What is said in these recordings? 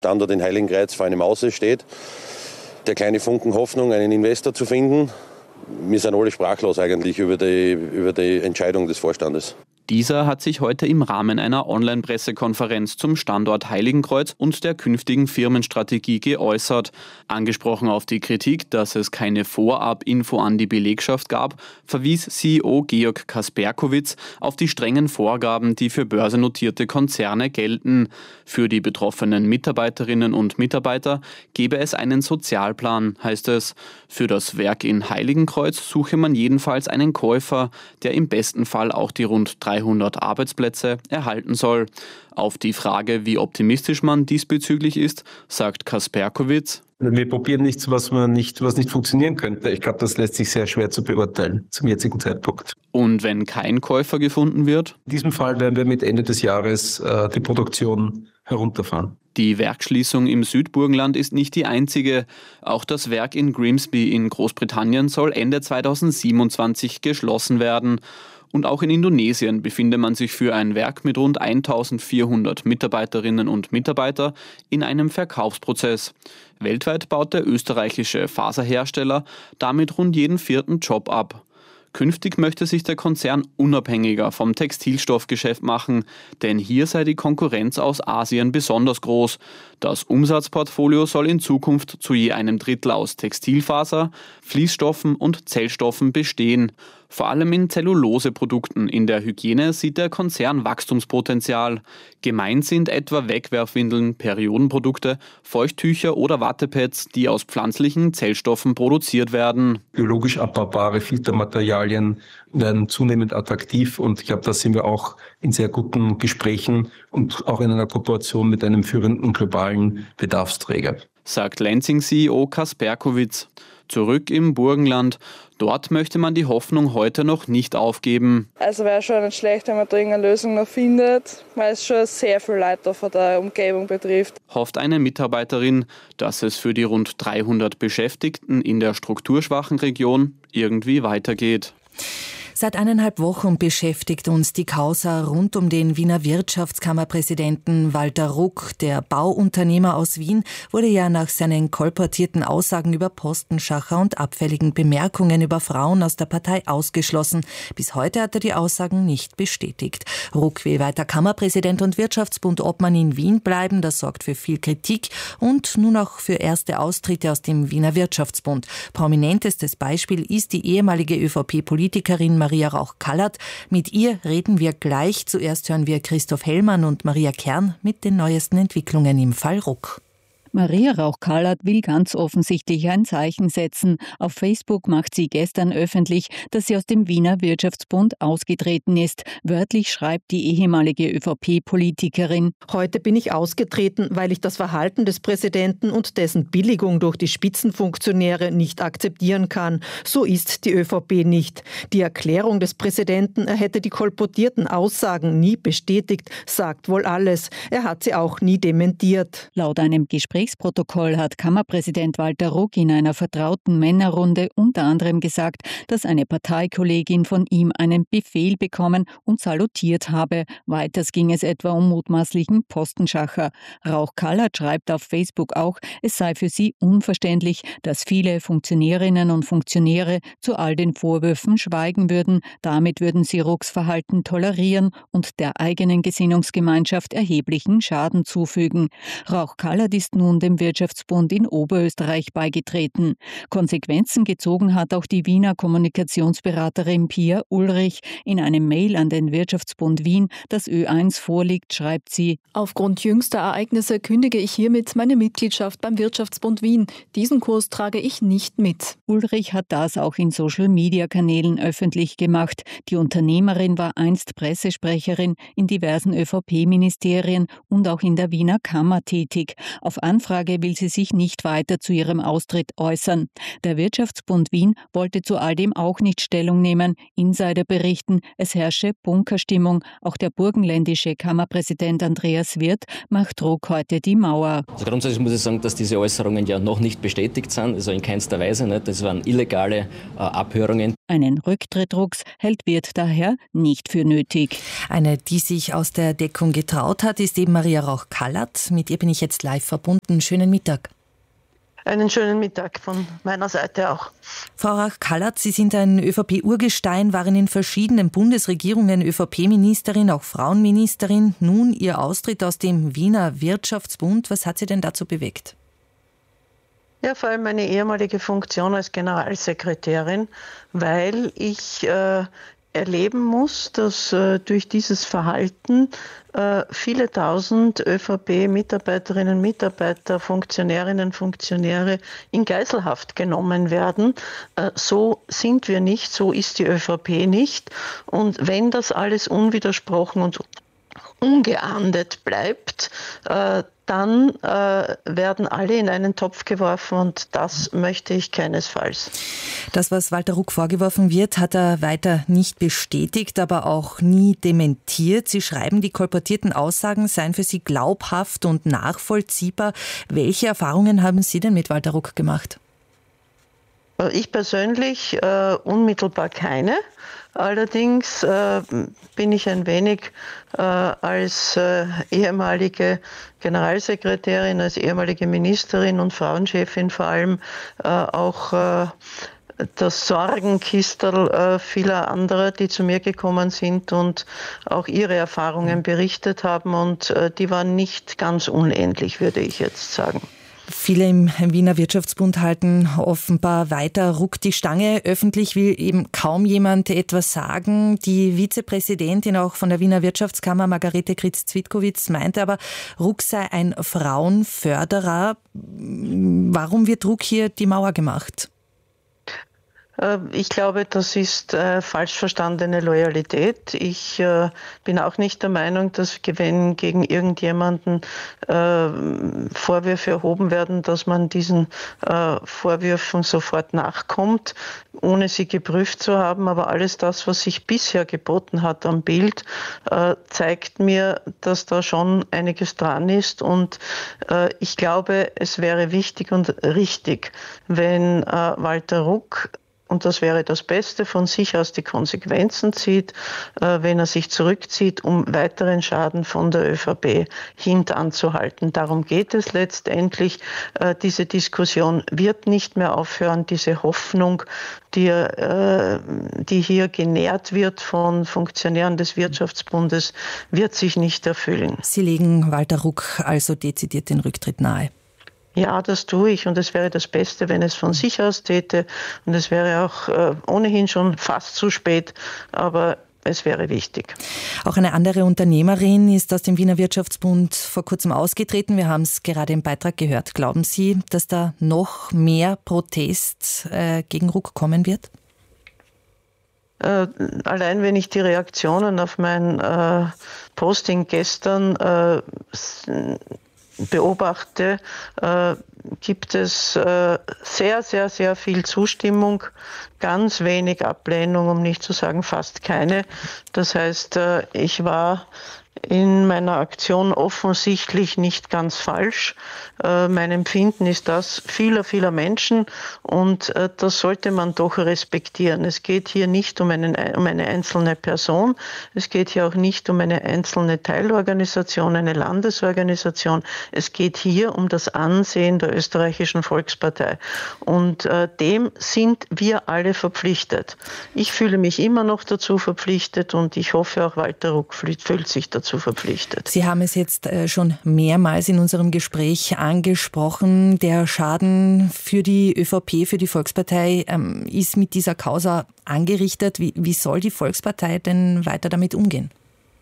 Standort in Heiligenkreuz vor einem Haus steht. Der kleine Funken Hoffnung, einen Investor zu finden. Wir sind alle sprachlos eigentlich über die Entscheidung des Vorstandes. Dieser hat sich heute im Rahmen einer Online-Pressekonferenz zum Standort Heiligenkreuz und der künftigen Firmenstrategie geäußert. Angesprochen auf die Kritik, dass es keine Vorab-Info an die Belegschaft gab, verwies CEO Georg Kasperkowitz auf die strengen Vorgaben, die für börsennotierte Konzerne gelten. Für die betroffenen Mitarbeiterinnen und Mitarbeiter gebe es einen Sozialplan, heißt es. Für das Werk in Heiligenkreuz suche man jedenfalls einen Käufer, der im besten Fall auch die rund 300 Arbeitsplätze erhalten soll. Auf die Frage, wie optimistisch man diesbezüglich ist, sagt Kasperkowitz: Wir probieren nichts, was nicht funktionieren könnte. Ich glaube, das lässt sich sehr schwer zu beurteilen zum jetzigen Zeitpunkt. Und wenn kein Käufer gefunden wird? In diesem Fall werden wir mit Ende des Jahres die Produktion herunterfahren. Die Werksschließung im Südburgenland ist nicht die einzige. Auch das Werk in Grimsby in Großbritannien soll Ende 2027 geschlossen werden. Und auch in Indonesien befinde man sich für ein Werk mit rund 1400 Mitarbeiterinnen und Mitarbeiter in einem Verkaufsprozess. Weltweit baut der österreichische Faserhersteller damit rund jeden 4. Job ab. Künftig möchte sich der Konzern unabhängiger vom Textilstoffgeschäft machen, denn hier sei die Konkurrenz aus Asien besonders groß. Das Umsatzportfolio soll in Zukunft zu je einem Drittel aus Textilfaser, Fließstoffen und Zellstoffen bestehen. Vor allem in Zelluloseprodukten in der Hygiene sieht der Konzern Wachstumspotenzial. Gemeint sind etwa Wegwerfwindeln, Periodenprodukte, Feuchttücher oder Wattepads, die aus pflanzlichen Zellstoffen produziert werden. Biologisch abbaubare Filtermaterialien werden zunehmend attraktiv und ich glaube, da sind wir auch in sehr guten Gesprächen und auch in einer Kooperation mit einem führenden globalen Bedarfsträger, sagt Lenzing-CEO Kasperkowitz. Zurück im Burgenland. Dort möchte man die Hoffnung heute noch nicht aufgeben. Also wäre schon nicht schlecht, wenn man da irgendeine Lösung noch findet, weil es schon sehr viele Leute von der Umgebung betrifft. Hofft eine Mitarbeiterin, dass es für die rund 300 Beschäftigten in der strukturschwachen Region irgendwie weitergeht. Seit 1,5 Wochen beschäftigt uns die Causa rund um den Wiener Wirtschaftskammerpräsidenten Walter Ruck. Der Bauunternehmer aus Wien wurde ja nach seinen kolportierten Aussagen über Postenschacher und abfälligen Bemerkungen über Frauen aus der Partei ausgeschlossen. Bis heute hat er die Aussagen nicht bestätigt. Ruck will weiter Kammerpräsident und Wirtschaftsbund-Obmann in Wien bleiben. Das sorgt für viel Kritik und nun auch für erste Austritte aus dem Wiener Wirtschaftsbund. Prominentestes Beispiel ist die ehemalige ÖVP-Politikerin Maria Rauch-Kallert. Mit ihr reden wir gleich. Zuerst hören wir Christoph Hellmann und Maria Kern mit den neuesten Entwicklungen im Fall Ruck. Maria Rauch-Kallert will ganz offensichtlich ein Zeichen setzen. Auf Facebook macht sie gestern öffentlich, dass sie aus dem Wiener Wirtschaftsbund ausgetreten ist. Wörtlich schreibt die ehemalige ÖVP-Politikerin: Heute bin ich ausgetreten, weil ich das Verhalten des Präsidenten und dessen Billigung durch die Spitzenfunktionäre nicht akzeptieren kann. So ist die ÖVP nicht. Die Erklärung des Präsidenten, er hätte die kolportierten Aussagen nie bestätigt, sagt wohl alles. Er hat sie auch nie dementiert. Laut einem Gesprächsprotokoll hat Kammerpräsident Walter Ruck in einer vertrauten Männerrunde unter anderem gesagt, dass eine Parteikollegin von ihm einen Befehl bekommen und salutiert habe. Weiters ging es etwa um mutmaßlichen Postenschacher. Rauch-Kallert schreibt auf Facebook auch, es sei für sie unverständlich, dass viele Funktionärinnen und Funktionäre zu all den Vorwürfen schweigen würden. Damit würden sie Rucks Verhalten tolerieren und der eigenen Gesinnungsgemeinschaft erheblichen Schaden zufügen. Rauch-Kallert ist nun dem Wirtschaftsbund in Oberösterreich beigetreten. Konsequenzen gezogen hat auch die Wiener Kommunikationsberaterin Pia Ulrich. In einem Mail an den Wirtschaftsbund Wien, das Ö1 vorliegt, schreibt sie: Aufgrund jüngster Ereignisse kündige ich hiermit meine Mitgliedschaft beim Wirtschaftsbund Wien. Diesen Kurs trage ich nicht mit. Ulrich hat das auch in Social-Media-Kanälen öffentlich gemacht. Die Unternehmerin war einst Pressesprecherin in diversen ÖVP-Ministerien und auch in der Wiener Kammer tätig. Auf Anfrage Anfrage will sie sich nicht weiter zu ihrem Austritt äußern. Der Wirtschaftsbund Wien wollte zu all dem auch nicht Stellung nehmen. Insider berichten, es herrsche Bunkerstimmung. Auch der burgenländische Kammerpräsident Andreas Wirth macht Druck heute die Mauer. Also grundsätzlich muss ich sagen, dass diese Äußerungen ja noch nicht bestätigt sind, also in keinster Weise. Nicht. Das waren illegale Abhörungen. Einen Rücktritt Rucks hält Wirth daher nicht für nötig. Eine, die sich aus der Deckung getraut hat, ist eben Maria Rauch-Kallert. Mit ihr bin ich jetzt live verbunden. Schönen Mittag. Einen schönen Mittag von meiner Seite auch. Frau Rauch-Kallert, Sie sind ein ÖVP-Urgestein, waren in verschiedenen Bundesregierungen ÖVP-Ministerin, auch Frauenministerin. Nun Ihr Austritt aus dem Wiener Wirtschaftsbund. Was hat Sie denn dazu bewegt? Ja, vor allem meine ehemalige Funktion als Generalsekretärin, weil ich erleben muss, dass durch dieses Verhalten viele tausend ÖVP-Mitarbeiterinnen und Mitarbeiter, Funktionärinnen, Funktionäre in Geiselhaft genommen werden. So sind wir nicht, so ist die ÖVP nicht. Und wenn das alles unwidersprochen und ungeahndet bleibt, dann werden alle in einen Topf geworfen und das möchte ich keinesfalls. Das, was Walter Ruck vorgeworfen wird, hat er weiter nicht bestätigt, aber auch nie dementiert. Sie schreiben, die kolportierten Aussagen seien für Sie glaubhaft und nachvollziehbar. Welche Erfahrungen haben Sie denn mit Walter Ruck gemacht? Ich persönlich unmittelbar keine. Allerdings bin ich ein wenig als ehemalige Generalsekretärin, als ehemalige Ministerin und Frauenchefin vor allem auch das Sorgenkistel vieler anderer, die zu mir gekommen sind und auch ihre Erfahrungen berichtet haben. Und die waren nicht ganz unähnlich, würde ich jetzt sagen. Viele im Wiener Wirtschaftsbund halten offenbar weiter Ruck die Stange. Öffentlich will eben kaum jemand etwas sagen. Die Vizepräsidentin auch von der Wiener Wirtschaftskammer, Margarete Kritz-Zwitkowitz, meinte aber, Ruck sei ein Frauenförderer. Warum wird Ruck hier die Mauer gemacht? Ich glaube, das ist falsch verstandene Loyalität. Ich bin auch nicht der Meinung, dass wenn gegen irgendjemanden Vorwürfe erhoben werden, dass man diesen Vorwürfen sofort nachkommt, ohne sie geprüft zu haben. Aber alles das, was sich bisher geboten hat am Bild, zeigt mir, dass da schon einiges dran ist. Und ich glaube, es wäre wichtig und richtig, wenn Walter Ruck, und das wäre das Beste, von sich aus die Konsequenzen zieht, wenn er sich zurückzieht, um weiteren Schaden von der ÖVP hintanzuhalten. Darum geht es letztendlich. Diese Diskussion wird nicht mehr aufhören. Diese Hoffnung, die hier genährt wird von Funktionären des Wirtschaftsbundes, wird sich nicht erfüllen. Sie legen Walter Ruck also dezidiert den Rücktritt nahe. Ja, das tue ich und es wäre das Beste, wenn es von sich aus täte und es wäre auch ohnehin schon fast zu spät, aber es wäre wichtig. Auch eine andere Unternehmerin ist aus dem Wiener Wirtschaftsbund vor kurzem ausgetreten. Wir haben es gerade im Beitrag gehört. Glauben Sie, dass da noch mehr Protest gegen Ruck kommen wird? Allein wenn ich die Reaktionen auf mein Posting gestern beobachte, gibt es sehr, sehr, sehr viel Zustimmung, ganz wenig Ablehnung, um nicht zu sagen fast keine. Das heißt, ich war in meiner Aktion offensichtlich nicht ganz falsch. Mein Empfinden ist das vieler Menschen und das sollte man doch respektieren. Es geht hier nicht um eine einzelne Person, es geht hier auch nicht um eine einzelne Teilorganisation, eine Landesorganisation. Es geht hier um das Ansehen der österreichischen Volkspartei und dem sind wir alle verpflichtet. Ich fühle mich immer noch dazu verpflichtet und ich hoffe auch Walter Ruck fühlt sich dazu verpflichtet. Sie haben es jetzt schon mehrmals in unserem Gespräch angesprochen. Der Schaden für die ÖVP, für die Volkspartei ist mit dieser Causa angerichtet. Wie soll die Volkspartei denn weiter damit umgehen?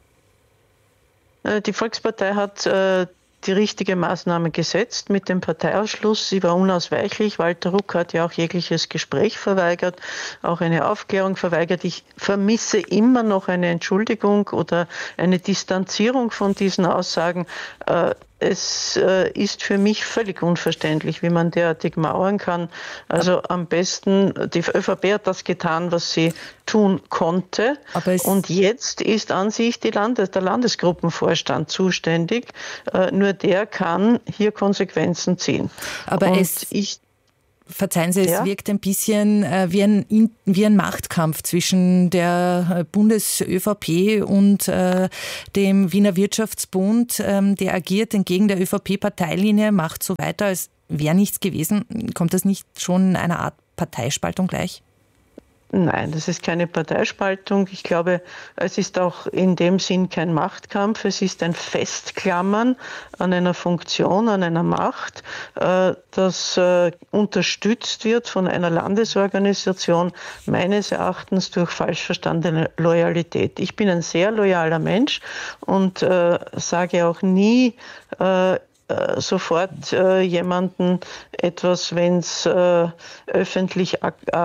Die Volkspartei hat die richtige Maßnahme gesetzt mit dem Parteiausschluss. Sie war unausweichlich. Walter Ruck hat ja auch jegliches Gespräch verweigert, auch eine Aufklärung verweigert. Ich vermisse immer noch eine Entschuldigung oder eine Distanzierung von diesen Aussagen. es ist für mich völlig unverständlich, wie man derartig mauern kann. Also am besten, die ÖVP hat das getan, was sie tun konnte. Und jetzt ist an sich der Landesgruppenvorstand zuständig. Nur der kann hier Konsequenzen ziehen. Verzeihen Sie, es wirkt ein bisschen wie ein Machtkampf zwischen der Bundes-ÖVP und dem Wiener Wirtschaftsbund. Der agiert entgegen der ÖVP-Parteilinie, macht so weiter, als wäre nichts gewesen. Kommt das nicht schon einer Art Parteispaltung gleich? Nein, das ist keine Parteispaltung. Ich glaube, es ist auch in dem Sinn kein Machtkampf. Es ist ein Festklammern an einer Funktion, an einer Macht, das unterstützt wird von einer Landesorganisation, meines Erachtens durch falsch verstandene Loyalität. Ich bin ein sehr loyaler Mensch und sage auch nie sofort jemanden etwas, wenn es öffentlich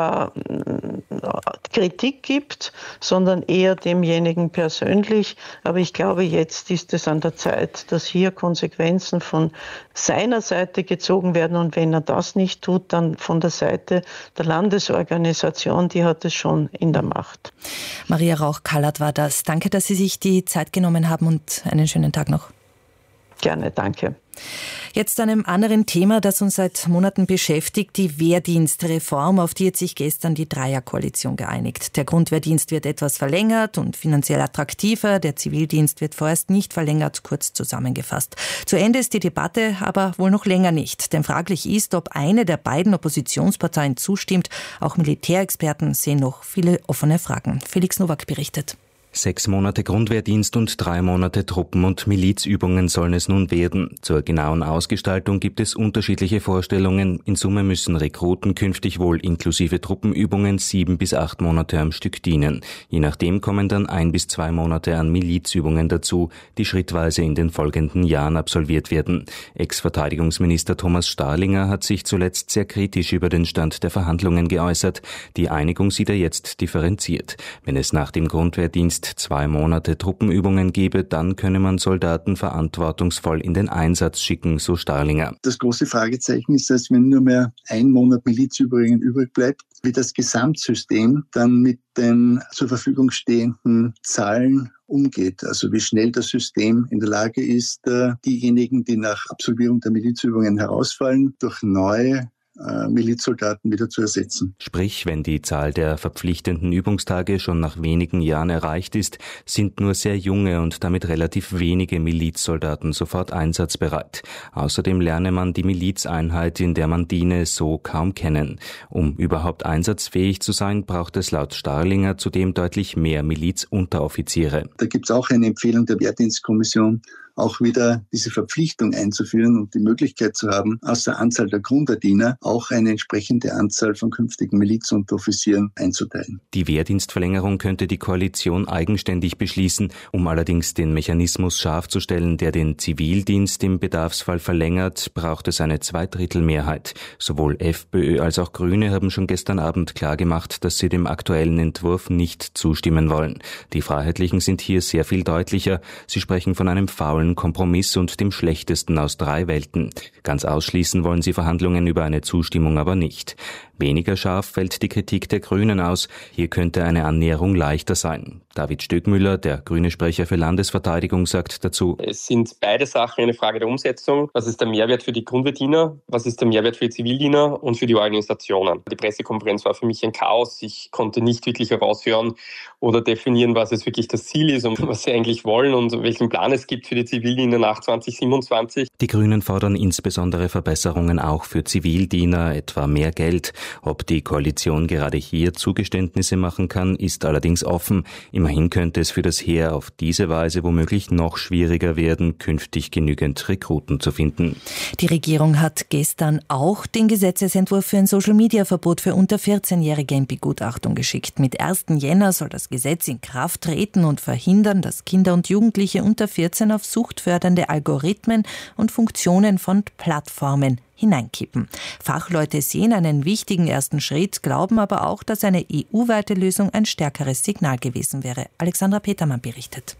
Kritik gibt, sondern eher demjenigen persönlich. Aber ich glaube, jetzt ist es an der Zeit, dass hier Konsequenzen von seiner Seite gezogen werden. Und wenn er das nicht tut, dann von der Seite der Landesorganisation, die hat es schon in der Macht. Maria Rauch-Kallert war das. Danke, dass Sie sich die Zeit genommen haben und einen schönen Tag noch. Gerne, danke. Jetzt zu einem anderen Thema, das uns seit Monaten beschäftigt, die Wehrdienstreform, auf die hat sich gestern die Dreierkoalition geeinigt. Der Grundwehrdienst wird etwas verlängert und finanziell attraktiver, der Zivildienst wird vorerst nicht verlängert, kurz zusammengefasst. Zu Ende ist die Debatte aber wohl noch länger nicht, denn fraglich ist, ob eine der beiden Oppositionsparteien zustimmt. Auch Militärexperten sehen noch viele offene Fragen. Felix Nowak berichtet. 6 Monate Grundwehrdienst und 3 Monate Truppen- und Milizübungen sollen es nun werden. Zur genauen Ausgestaltung gibt es unterschiedliche Vorstellungen. In Summe müssen Rekruten künftig wohl inklusive Truppenübungen 7 bis 8 Monate am Stück dienen. Je nachdem kommen dann 1 bis 2 Monate an Milizübungen dazu, die schrittweise in den folgenden Jahren absolviert werden. Ex-Verteidigungsminister Thomas Starlinger hat sich zuletzt sehr kritisch über den Stand der Verhandlungen geäußert. Die Einigung sieht er jetzt differenziert. Wenn es nach dem Grundwehrdienst 2 Monate Truppenübungen gebe, dann könne man Soldaten verantwortungsvoll in den Einsatz schicken, so Starlinger. Das große Fragezeichen ist, dass wenn nur mehr 1 Monat Milizübungen übrig bleibt, wie das Gesamtsystem dann mit den zur Verfügung stehenden Zahlen umgeht. Also wie schnell das System in der Lage ist, diejenigen, die nach Absolvierung der Milizübungen herausfallen, durch neue Milizsoldaten wieder zu ersetzen. Sprich, wenn die Zahl der verpflichtenden Übungstage schon nach wenigen Jahren erreicht ist, sind nur sehr junge und damit relativ wenige Milizsoldaten sofort einsatzbereit. Außerdem lerne man die Milizeinheit, in der man diene, so kaum kennen. Um überhaupt einsatzfähig zu sein, braucht es laut Starlinger zudem deutlich mehr Milizunteroffiziere. Da gibt es auch eine Empfehlung der Wehrdienstkommission, auch wieder diese Verpflichtung einzuführen und die Möglichkeit zu haben, aus der Anzahl der Grundverdiener auch eine entsprechende Anzahl von künftigen Milizunteroffizieren einzuteilen. Die Wehrdienstverlängerung könnte die Koalition eigenständig beschließen, um allerdings den Mechanismus scharf zu stellen, der den Zivildienst im Bedarfsfall verlängert, braucht es eine Zweidrittelmehrheit. Sowohl FPÖ als auch Grüne haben schon gestern Abend klargemacht, dass sie dem aktuellen Entwurf nicht zustimmen wollen. Die Freiheitlichen sind hier sehr viel deutlicher. Sie sprechen von einem faulen Kompromiss und dem schlechtesten aus 3 Welten. Ganz ausschließen wollen sie Verhandlungen über eine Zustimmung aber nicht. Weniger scharf fällt die Kritik der Grünen aus. Hier könnte eine Annäherung leichter sein. David Stöckmüller, der grüne Sprecher für Landesverteidigung, sagt dazu: Es sind beide Sachen eine Frage der Umsetzung. Was ist der Mehrwert für die Grundwehrdiener? Was ist der Mehrwert für die Zivildiener und für die Organisationen? Die Pressekonferenz war für mich ein Chaos. Ich konnte nicht wirklich heraushören oder definieren, was jetzt wirklich das Ziel ist und was sie eigentlich wollen und welchen Plan es gibt für die Zivildiener nach 2027. Die Grünen fordern insbesondere Verbesserungen auch für Zivildiener, etwa mehr Geld. Ob die Koalition gerade hier Zugeständnisse machen kann, ist allerdings offen. Immerhin könnte es für das Heer auf diese Weise womöglich noch schwieriger werden, künftig genügend Rekruten zu finden. Die Regierung hat gestern auch den Gesetzesentwurf für ein Social-Media-Verbot für unter 14-Jährige in Begutachtung geschickt. Mit 1. Jänner soll das Gesetz in Kraft treten und verhindern, dass Kinder und Jugendliche unter 14 auf suchtfördernde Algorithmen und Funktionen von Plattformen hineinkippen. Fachleute sehen einen wichtigen ersten Schritt, glauben aber auch, dass eine EU-weite Lösung ein stärkeres Signal gewesen wäre. Alexandra Petermann berichtet.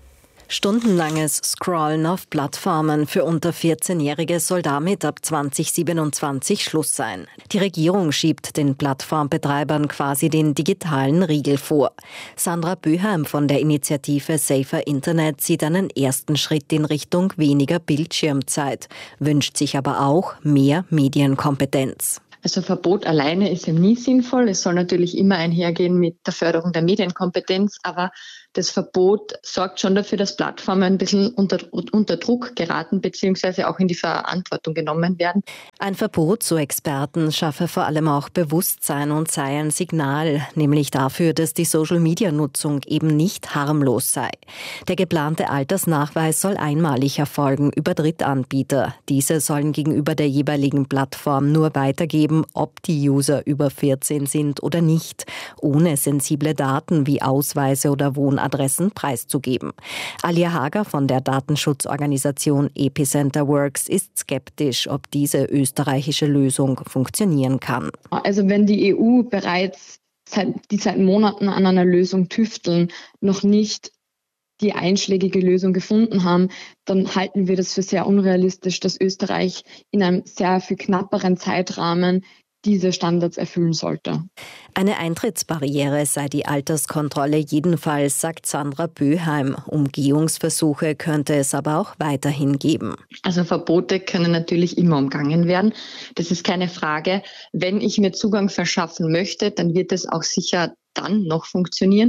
Stundenlanges Scrollen auf Plattformen für unter 14-Jährige soll damit ab 2027 Schluss sein. Die Regierung schiebt den Plattformbetreibern quasi den digitalen Riegel vor. Sandra Böheim von der Initiative Safer Internet sieht einen ersten Schritt in Richtung weniger Bildschirmzeit, wünscht sich aber auch mehr Medienkompetenz. Also Verbot alleine ist ja nie sinnvoll. Es soll natürlich immer einhergehen mit der Förderung der Medienkompetenz, aber das Verbot sorgt schon dafür, dass Plattformen ein bisschen unter Druck geraten bzw. auch in die Verantwortung genommen werden. Ein Verbot, so Experten, schaffe vor allem auch Bewusstsein und sei ein Signal, nämlich dafür, dass die Social-Media-Nutzung eben nicht harmlos sei. Der geplante Altersnachweis soll einmalig erfolgen über Drittanbieter. Diese sollen gegenüber der jeweiligen Plattform nur weitergeben, ob die User über 14 sind oder nicht, ohne sensible Daten wie Ausweise oder Wohnadressen preiszugeben. Alia Hager von der Datenschutzorganisation Epicenter Works ist skeptisch, ob diese österreichische Lösung funktionieren kann. Also wenn die EU bereits seit Monaten an einer Lösung tüfteln, noch nicht die einschlägige Lösung gefunden haben, dann halten wir das für sehr unrealistisch, dass Österreich in einem sehr viel knapperen Zeitrahmen diese Standards erfüllen sollte. Eine Eintrittsbarriere sei die Alterskontrolle jedenfalls, sagt Sandra Böheim. Umgehungsversuche könnte es aber auch weiterhin geben. Also Verbote können natürlich immer umgangen werden. Das ist keine Frage. Wenn ich mir Zugang verschaffen möchte, dann wird es auch sicher dann noch funktionieren.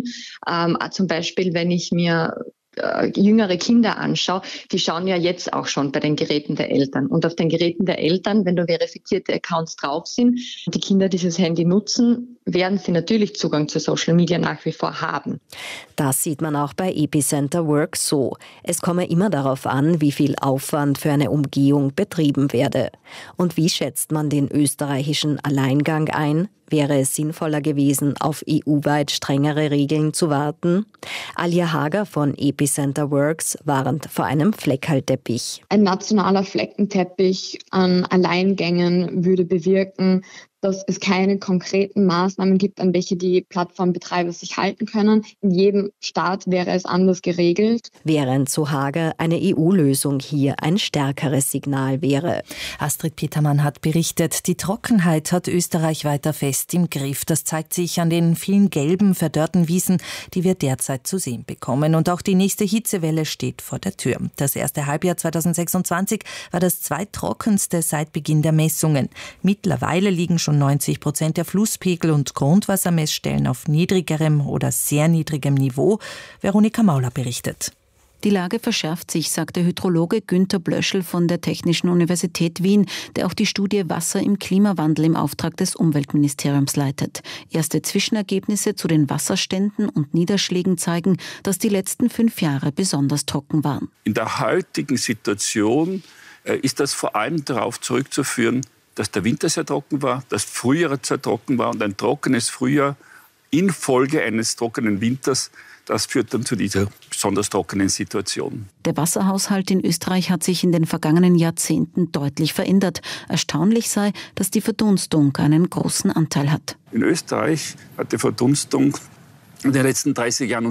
Zum Beispiel, wenn ich mir jüngere Kinder anschaue, die schauen ja jetzt auch schon bei den Geräten der Eltern. Und auf den Geräten der Eltern, wenn da verifizierte Accounts drauf sind und die Kinder dieses Handy nutzen, werden sie natürlich Zugang zu Social Media nach wie vor haben. Das sieht man auch bei Epicenter Works so. Es komme immer darauf an, wie viel Aufwand für eine Umgehung betrieben werde. Und wie schätzt man den österreichischen Alleingang ein? Wäre es sinnvoller gewesen, auf EU-weit strengere Regeln zu warten? Alia Hager von Epicenter Works warnt vor einem Fleckerlteppich. Ein nationaler Fleckenteppich an Alleingängen würde bewirken, dass es keine konkreten Maßnahmen gibt, an welche die Plattformbetreiber sich halten können. In jedem Staat wäre es anders geregelt. Während, so Hager, eine EU-Lösung hier ein stärkeres Signal wäre. Astrid Petermann hat berichtet, die Trockenheit hat Österreich weiter fest im Griff. Das zeigt sich an den vielen gelben, verdörrten Wiesen, die wir derzeit zu sehen bekommen. Und auch die nächste Hitzewelle steht vor der Tür. Das erste Halbjahr 2026 war das zweittrockenste seit Beginn der Messungen. Mittlerweile liegen schon 90% der Flusspegel und Grundwassermessstellen auf niedrigerem oder sehr niedrigem Niveau. Veronika Mauler berichtet. Die Lage verschärft sich, sagt der Hydrologe Günther Blöschel von der Technischen Universität Wien, der auch die Studie Wasser im Klimawandel im Auftrag des Umweltministeriums leitet. Erste Zwischenergebnisse zu den Wasserständen und Niederschlägen zeigen, dass die letzten 5 Jahre besonders trocken waren. In der heutigen Situation ist das vor allem darauf zurückzuführen, dass der Winter sehr trocken war, das Frühjahr sehr trocken war und ein trockenes Frühjahr infolge eines trockenen Winters, das führt dann zu dieser besonders trockenen Situation. Der Wasserhaushalt in Österreich hat sich in den vergangenen Jahrzehnten deutlich verändert. Erstaunlich sei, dass die Verdunstung einen großen Anteil hat. In Österreich hat die Verdunstung in den letzten 30 Jahren um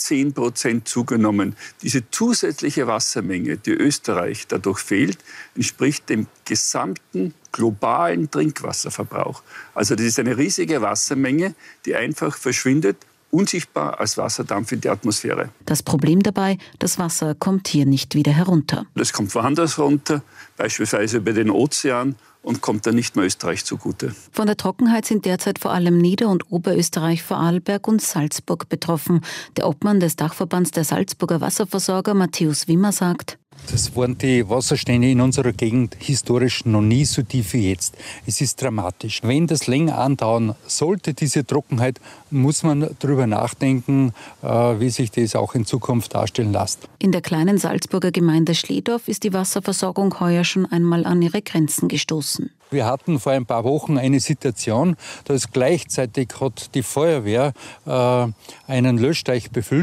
17% zugenommen. Diese zusätzliche Wassermenge, die Österreich dadurch fehlt, entspricht dem gesamten globalen Trinkwasserverbrauch. Also das ist eine riesige Wassermenge, die einfach verschwindet, unsichtbar als Wasserdampf in die Atmosphäre. Das Problem dabei, das Wasser kommt hier nicht wieder herunter. Das kommt woanders runter, beispielsweise über den Ozean, und kommt dann nicht mehr Österreich zugute. Von der Trockenheit sind derzeit vor allem Nieder- und Oberösterreich, Vorarlberg und Salzburg betroffen. Der Obmann des Dachverbands der Salzburger Wasserversorger, Matthäus Wimmer, sagt: Das waren die Wasserstände in unserer Gegend historisch noch nie so tief wie jetzt. Es ist dramatisch. Wenn das länger andauern sollte, diese Trockenheit, muss man darüber nachdenken, wie sich das auch in Zukunft darstellen lässt. In der kleinen Salzburger Gemeinde Schledorf ist die Wasserversorgung heuer schon einmal an ihre Grenzen gestoßen. Wir hatten vor ein paar Wochen eine Situation, da ist gleichzeitig hat die Feuerwehr einen Löschteich befüllt.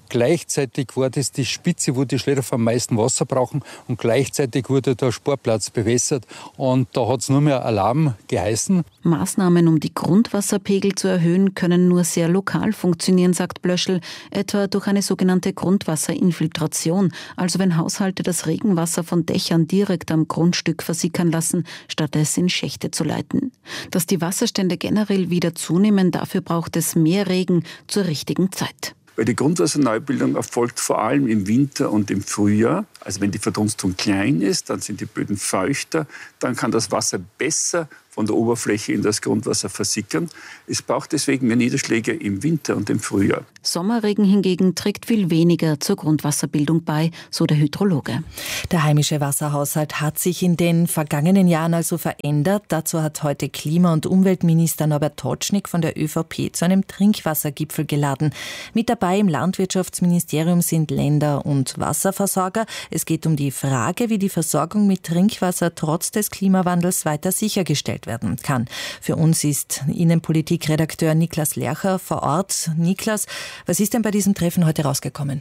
Gleichzeitig war das die Spitze, wo die Schlehdorfer am meisten Wasser brauchen und gleichzeitig wurde der Sportplatz bewässert und da hat es nur mehr Alarm geheißen. Maßnahmen, um die Grundwasserpegel zu erhöhen, können nur sehr lokal funktionieren, sagt Blöschel, etwa durch eine sogenannte Grundwasserinfiltration, also wenn Haushalte das Regenwasser von Dächern direkt am Grundstück versickern lassen, statt es in Schächte zu leiten. Dass die Wasserstände generell wieder zunehmen, dafür braucht es mehr Regen zur richtigen Zeit. Weil die Grundwasserneubildung erfolgt vor allem im Winter und im Frühjahr. Also wenn die Verdunstung klein ist, dann sind die Böden feuchter, dann kann das Wasser besser von der Oberfläche in das Grundwasser versickern. Es braucht deswegen mehr Niederschläge im Winter und im Frühjahr. Sommerregen hingegen trägt viel weniger zur Grundwasserbildung bei, so der Hydrologe. Der heimische Wasserhaushalt hat sich in den vergangenen Jahren also verändert. Dazu hat heute Klima- und Umweltminister Norbert Totschnig von der ÖVP zu einem Trinkwassergipfel geladen. Mit dabei im Landwirtschaftsministerium sind Länder und Wasserversorger. Es geht um die Frage, wie die Versorgung mit Trinkwasser trotz des Klimawandels weiter sichergestellt werden kann. Für uns ist Innenpolitikredakteur Niklas Lercher vor Ort. Niklas, was ist denn bei diesem Treffen heute rausgekommen?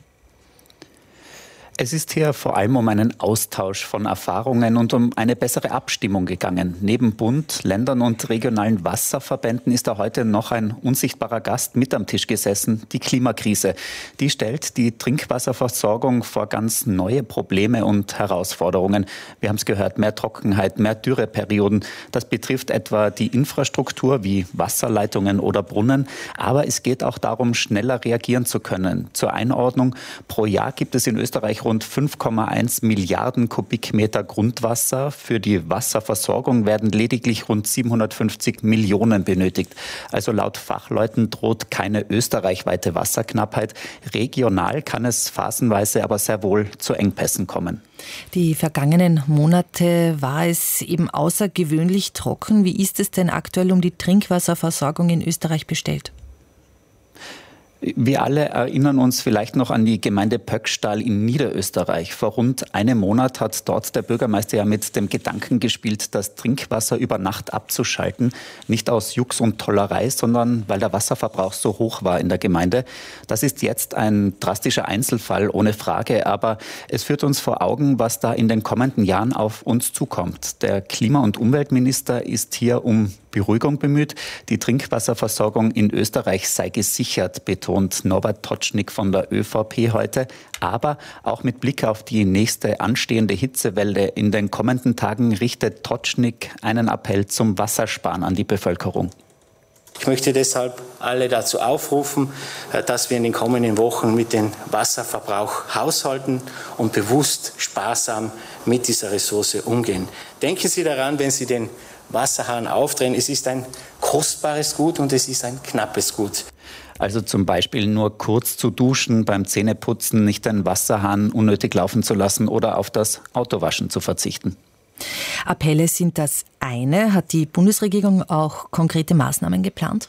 Es ist hier vor allem um einen Austausch von Erfahrungen und um eine bessere Abstimmung gegangen. Neben Bund, Ländern und regionalen Wasserverbänden ist da heute noch ein unsichtbarer Gast mit am Tisch gesessen, die Klimakrise. Die stellt die Trinkwasserversorgung vor ganz neue Probleme und Herausforderungen. Wir haben es gehört, mehr Trockenheit, mehr Dürreperioden. Das betrifft etwa die Infrastruktur wie Wasserleitungen oder Brunnen. Aber es geht auch darum, schneller reagieren zu können. Zur Einordnung, pro Jahr gibt es in Österreich rund 5,1 Milliarden Kubikmeter Grundwasser. Für die Wasserversorgung werden lediglich rund 750 Millionen benötigt. Also laut Fachleuten droht keine österreichweite Wasserknappheit. Regional kann es phasenweise aber sehr wohl zu Engpässen kommen. Die vergangenen Monate war es eben außergewöhnlich trocken. Wie ist es denn aktuell um die Trinkwasserversorgung in Österreich bestellt? Wir alle erinnern uns vielleicht noch an die Gemeinde Pöckstall in Niederösterreich. Vor rund einem Monat hat dort der Bürgermeister ja mit dem Gedanken gespielt, das Trinkwasser über Nacht abzuschalten. Nicht aus Jux und Tollerei, sondern weil der Wasserverbrauch so hoch war in der Gemeinde. Das ist jetzt ein drastischer Einzelfall, ohne Frage. Aber es führt uns vor Augen, was da in den kommenden Jahren auf uns zukommt. Der Klima- und Umweltminister ist hier um Beruhigung bemüht. Die Trinkwasserversorgung in Österreich sei gesichert, betont Norbert Totschnig von der ÖVP heute. Aber auch mit Blick auf die nächste anstehende Hitzewelle in den kommenden Tagen richtet Totschnig einen Appell zum Wassersparen an die Bevölkerung. Ich möchte deshalb alle dazu aufrufen, dass wir in den kommenden Wochen mit dem Wasserverbrauch haushalten und bewusst sparsam mit dieser Ressource umgehen. Denken Sie daran, wenn Sie den Wasserhahn aufdrehen, es ist ein kostbares Gut und es ist ein knappes Gut. Also zum Beispiel nur kurz zu duschen, beim Zähneputzen nicht den Wasserhahn unnötig laufen zu lassen oder auf das Autowaschen zu verzichten. Appelle sind das eine. Hat die Bundesregierung auch konkrete Maßnahmen geplant?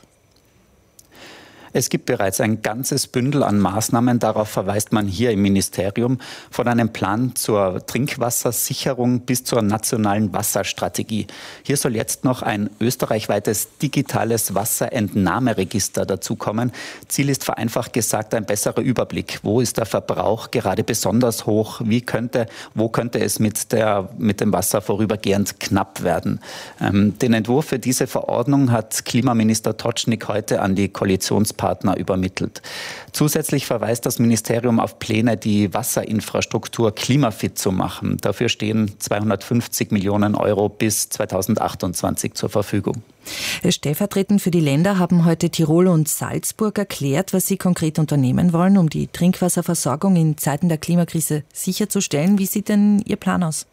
Es gibt bereits ein ganzes Bündel an Maßnahmen, darauf verweist man hier im Ministerium, von einem Plan zur Trinkwassersicherung bis zur nationalen Wasserstrategie. Hier soll jetzt noch ein österreichweites digitales Wasserentnahmeregister dazukommen. Ziel ist vereinfacht gesagt ein besserer Überblick. Wo ist der Verbrauch gerade besonders hoch? Wo könnte es mit dem Wasser vorübergehend knapp werden? Den Entwurf für diese Verordnung hat Klimaminister Totschnig heute an die Koalitionspartner übermittelt. Zusätzlich verweist das Ministerium auf Pläne, die Wasserinfrastruktur klimafit zu machen. Dafür stehen 250 Millionen Euro bis 2028 zur Verfügung. Stellvertretend für die Länder haben heute Tirol und Salzburg erklärt, was sie konkret unternehmen wollen, um die Trinkwasserversorgung in Zeiten der Klimakrise sicherzustellen. Wie sieht denn Ihr Plan aus?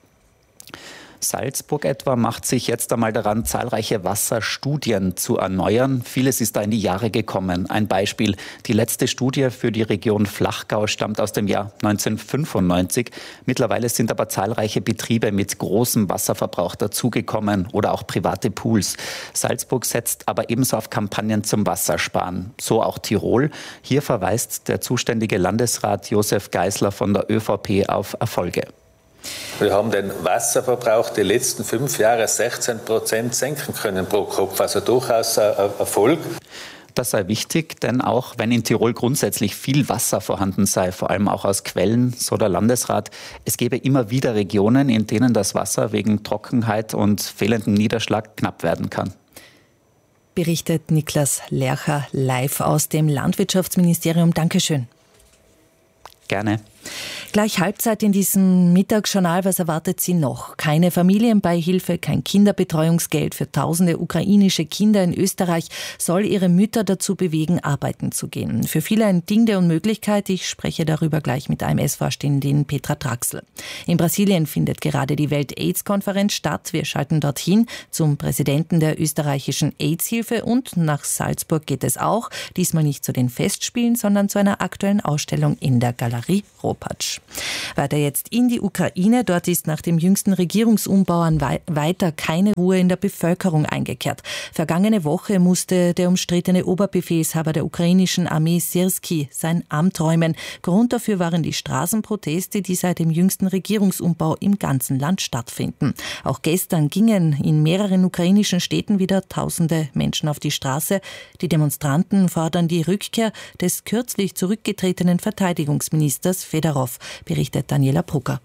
Salzburg etwa macht sich jetzt einmal daran, zahlreiche Wasserstudien zu erneuern. Vieles ist da in die Jahre gekommen. Ein Beispiel, die letzte Studie für die Region Flachgau stammt aus dem Jahr 1995. Mittlerweile sind aber zahlreiche Betriebe mit großem Wasserverbrauch dazugekommen oder auch private Pools. Salzburg setzt aber ebenso auf Kampagnen zum Wassersparen. So auch Tirol. Hier verweist der zuständige Landesrat Josef Geisler von der ÖVP auf Erfolge. Wir haben den Wasserverbrauch die letzten 5 Jahre 16% senken können pro Kopf, also durchaus ein Erfolg. Das sei wichtig, denn auch wenn in Tirol grundsätzlich viel Wasser vorhanden sei, vor allem auch aus Quellen, so der Landesrat, es gebe immer wieder Regionen, in denen das Wasser wegen Trockenheit und fehlendem Niederschlag knapp werden kann. Berichtet Niklas Lercher live aus dem Landwirtschaftsministerium. Dankeschön. Gerne. Gleich Halbzeit in diesem Mittagsjournal. Was erwartet Sie noch? Keine Familienbeihilfe, kein Kinderbetreuungsgeld für tausende ukrainische Kinder in Österreich soll ihre Mütter dazu bewegen, arbeiten zu gehen. Für viele ein Ding der Unmöglichkeit. Ich spreche darüber gleich mit AMS-Vorständin Petra Traxl. In Brasilien findet gerade die Welt-AIDS-Konferenz statt. Wir schalten dorthin zum Präsidenten der österreichischen AIDS-Hilfe und nach Salzburg geht es auch. Diesmal nicht zu den Festspielen, sondern zu einer aktuellen Ausstellung in der Galerie Ropatsch. Weiter jetzt in die Ukraine. Dort ist nach dem jüngsten Regierungsumbau weiter keine Ruhe in der Bevölkerung eingekehrt. Vergangene Woche musste der umstrittene Oberbefehlshaber der ukrainischen Armee Syrski sein Amt räumen. Grund dafür waren die Straßenproteste, die seit dem jüngsten Regierungsumbau im ganzen Land stattfinden. Auch gestern gingen in mehreren ukrainischen Städten wieder tausende Menschen auf die Straße. Die Demonstranten fordern die Rückkehr des kürzlich zurückgetretenen Verteidigungsministers Fedorov, berichtet Daniela Brucker.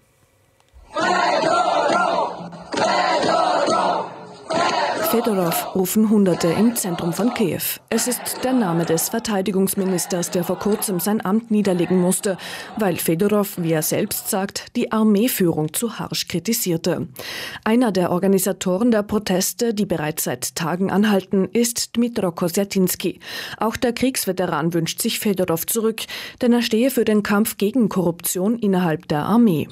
Fedorov rufen Hunderte im Zentrum von Kiew. Es ist der Name des Verteidigungsministers, der vor kurzem sein Amt niederlegen musste, weil Fedorov, wie er selbst sagt, die Armeeführung zu harsch kritisierte. Einer der Organisatoren der Proteste, die bereits seit Tagen anhalten, ist Dmytro Kosjatinski. Auch der Kriegsveteran wünscht sich Fedorov zurück, denn er stehe für den Kampf gegen Korruption innerhalb der Armee.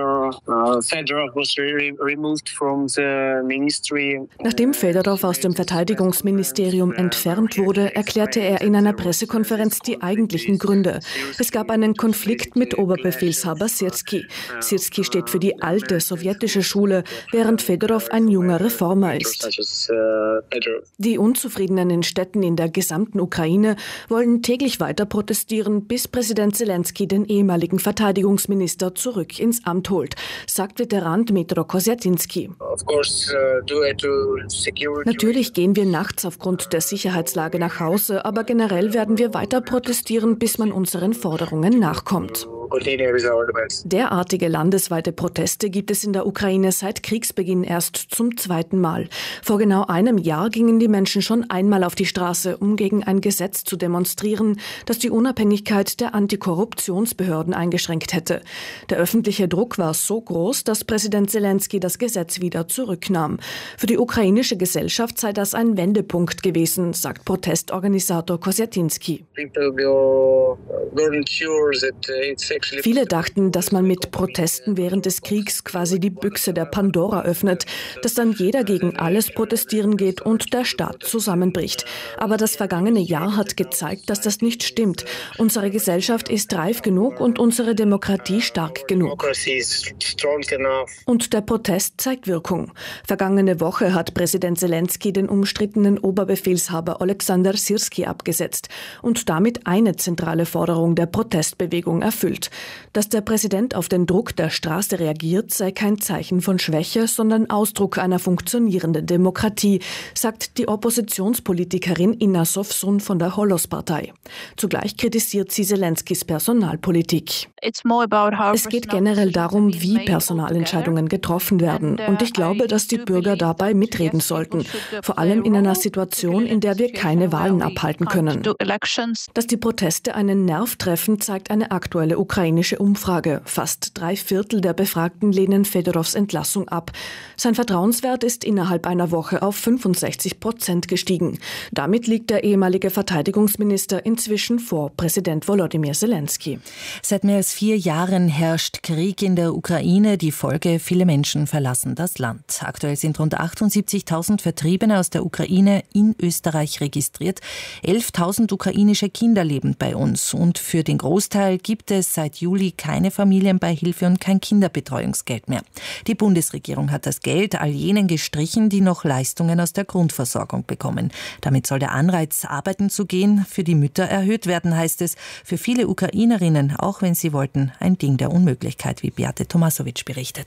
Nachdem Fedorov aus dem Verteidigungsministerium entfernt wurde, erklärte er in einer Pressekonferenz die eigentlichen Gründe. Es gab einen Konflikt mit Oberbefehlshaber Syrski. Syrski steht für die alte sowjetische Schule, während Fedorov ein junger Reformer ist. Die Unzufriedenen in Städten in der gesamten Ukraine wollen täglich weiter protestieren, bis Präsident Zelensky den ehemaligen Verteidigungsminister zurück ins Amt holt, sagt Veteran Dmytro Kosjatinski. Natürlich gehen wir nachts aufgrund der Sicherheitslage nach Hause, aber generell werden wir weiter protestieren, bis man unseren Forderungen nachkommt. Derartige landesweite Proteste gibt es in der Ukraine seit Kriegsbeginn erst zum zweiten Mal. Vor genau einem Jahr gingen die Menschen schon einmal auf die Straße, um gegen ein Gesetz zu demonstrieren, das die Unabhängigkeit der Antikorruptionsbehörden eingeschränkt hätte. Der öffentliche Druck war so groß, dass Präsident Zelensky das Gesetz wieder zurücknahm. Für die ukrainische Gesellschaft sei das ein Wendepunkt gewesen, sagt Protestorganisator Kosjatinski. Viele dachten, dass man mit Protesten während des Kriegs quasi die Büchse der Pandora öffnet, dass dann jeder gegen alles protestieren geht und der Staat zusammenbricht. Aber das vergangene Jahr hat gezeigt, dass das nicht stimmt. Unsere Gesellschaft ist reif genug und unsere Demokratie stark genug. Und der Protest zeigt Wirkung. Vergangene Woche hat Präsident Zelensky den umstrittenen Oberbefehlshaber Oleksandr Syrski abgesetzt und damit eine zentrale Forderung der Protestbewegung erfüllt. Dass der Präsident auf den Druck der Straße reagiert, sei kein Zeichen von Schwäche, sondern Ausdruck einer funktionierenden Demokratie, sagt die Oppositionspolitikerin Inna Sovsun von der Holos-Partei. Zugleich kritisiert sie Zelenskys Personalpolitik. Es geht generell darum, wie Personalentscheidungen getroffen werden. Und ich glaube, dass die Bürger dabei mitreden sollten. Vor allem in einer Situation, in der wir keine Wahlen abhalten können. Dass die Proteste einen Nerv treffen, zeigt eine aktuelle ukrainische Umfrage. Fast 3/4 der Befragten lehnen Fedorovs Entlassung ab. Sein Vertrauenswert ist innerhalb einer Woche auf 65% gestiegen. Damit liegt der ehemalige Verteidigungsminister inzwischen vor Präsident Volodymyr Zelensky. Seit mehr als 4 Jahren herrscht Krieg in der Ukraine. Die Folge: viele Menschen verlassen das Land. Aktuell sind rund 78.000 Vertriebene aus der Ukraine in Österreich registriert. 11.000 ukrainische Kinder leben bei uns. Und für den Großteil gibt es seit Juli keine Familienbeihilfe und kein Kinderbetreuungsgeld mehr. Die Bundesregierung hat das Geld all jenen gestrichen, die noch Leistungen aus der Grundversorgung bekommen. Damit soll der Anreiz, arbeiten zu gehen, für die Mütter erhöht werden, heißt es. Für viele Ukrainerinnen, auch wenn sie wollten, ein Ding der Unmöglichkeit, wie Beate Tomasowitsch berichtet.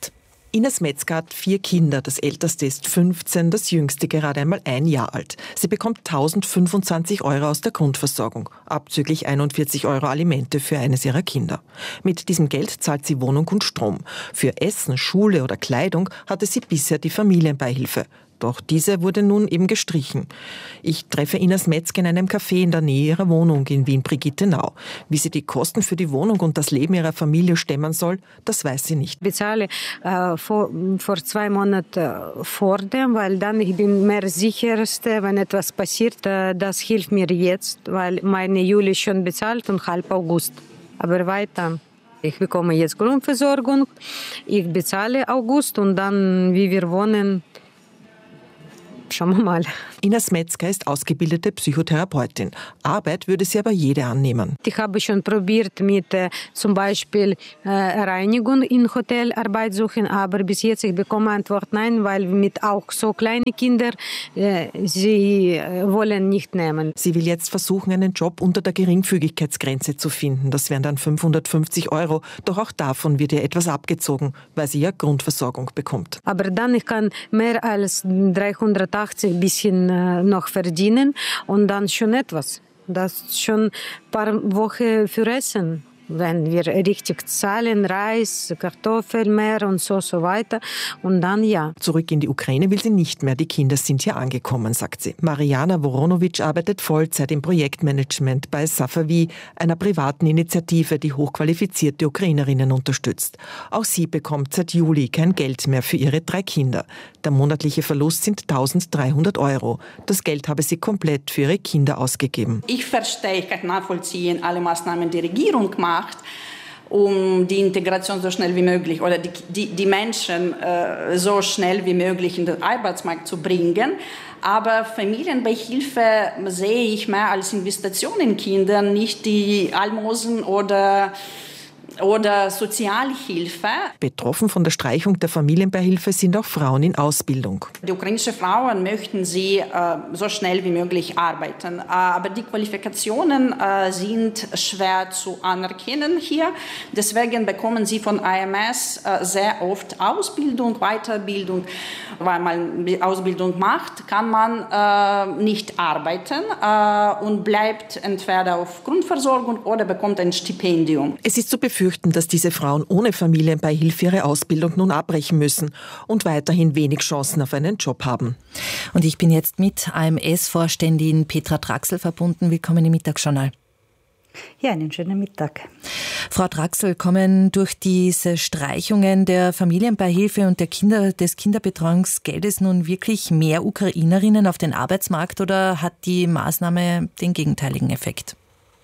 Ines Metzger hat 4 Kinder. Das älteste ist 15, das jüngste gerade einmal 1 Jahr alt. Sie bekommt 1.025 € aus der Grundversorgung, abzüglich 41 € Alimente für eines ihrer Kinder. Mit diesem Geld zahlt sie Wohnung und Strom. Für Essen, Schule oder Kleidung hatte sie bisher die Familienbeihilfe. Doch diese wurde nun eben gestrichen. Ich treffe Ines Metzger in einem Café in der Nähe ihrer Wohnung in Wien-Brigittenau. Wie sie die Kosten für die Wohnung und das Leben ihrer Familie stemmen soll, das weiß sie nicht. Ich bezahle vor 2 Monaten vor dem, weil dann ich bin mehr sicherste, wenn etwas passiert. Das hilft mir jetzt, weil meine Juli schon bezahlt und halb August. Aber weiter. Ich bekomme jetzt Grundversorgung, ich bezahle August und dann, wie wir wohnen, schauen wir mal. Ines Metzger ist ausgebildete Psychotherapeutin. Arbeit würde sie aber jede annehmen. Ich habe schon probiert mit zum Beispiel Reinigung in Hotel Arbeit suchen, aber bis jetzt ich bekomme Antwort nein, weil mit auch so kleine Kinder sie wollen nicht nehmen. Sie will jetzt versuchen, einen Job unter der Geringfügigkeitsgrenze zu finden. Das wären dann 550 €. Doch auch davon wird ihr etwas abgezogen, weil sie ja Grundversorgung bekommt. Aber dann ich kann mehr als 380 bisschen noch verdienen und dann schon etwas. Das ist schon ein paar Wochen für Essen. Wenn wir richtig zahlen, Reis, Kartoffeln mehr und so weiter. Und dann ja. Zurück in die Ukraine will sie nicht mehr. Die Kinder sind hier angekommen, sagt sie. Mariana Voronovic arbeitet Vollzeit im Projektmanagement bei Safavi, einer privaten Initiative, die hochqualifizierte Ukrainerinnen unterstützt. Auch sie bekommt seit Juli kein Geld mehr für ihre 3 Kinder. Der monatliche Verlust sind 1.300 €. Das Geld habe sie komplett für ihre Kinder ausgegeben. Ich verstehe, ich kann nachvollziehen, alle Maßnahmen die Regierung macht, um die Integration so schnell wie möglich oder die Menschen so schnell wie möglich in den Arbeitsmarkt zu bringen. Aber Familienbeihilfe sehe ich mehr als Investition in Kinder, nicht die Almosen oder Sozialhilfe. Betroffen von der Streichung der Familienbeihilfe sind auch Frauen in Ausbildung. Die ukrainischen Frauen möchten sie so schnell wie möglich arbeiten. Aber die Qualifikationen sind schwer zu anerkennen hier. Deswegen bekommen sie von AMS sehr oft Ausbildung, Weiterbildung. Weil man die Ausbildung macht, kann man nicht arbeiten und bleibt entweder auf Grundversorgung oder bekommt ein Stipendium. Es ist zu befürchten, dass diese Frauen ohne Familienbeihilfe ihre Ausbildung nun abbrechen müssen und weiterhin wenig Chancen auf einen Job haben. Und ich bin jetzt mit AMS-Vorständin Petra Draxl verbunden. Willkommen im Mittagsjournal. Ja, einen schönen Mittag. Frau Draxl, kommen durch diese Streichungen der Familienbeihilfe und des Kinderbetreuungsgeldes nun wirklich mehr Ukrainerinnen auf den Arbeitsmarkt oder hat die Maßnahme den gegenteiligen Effekt?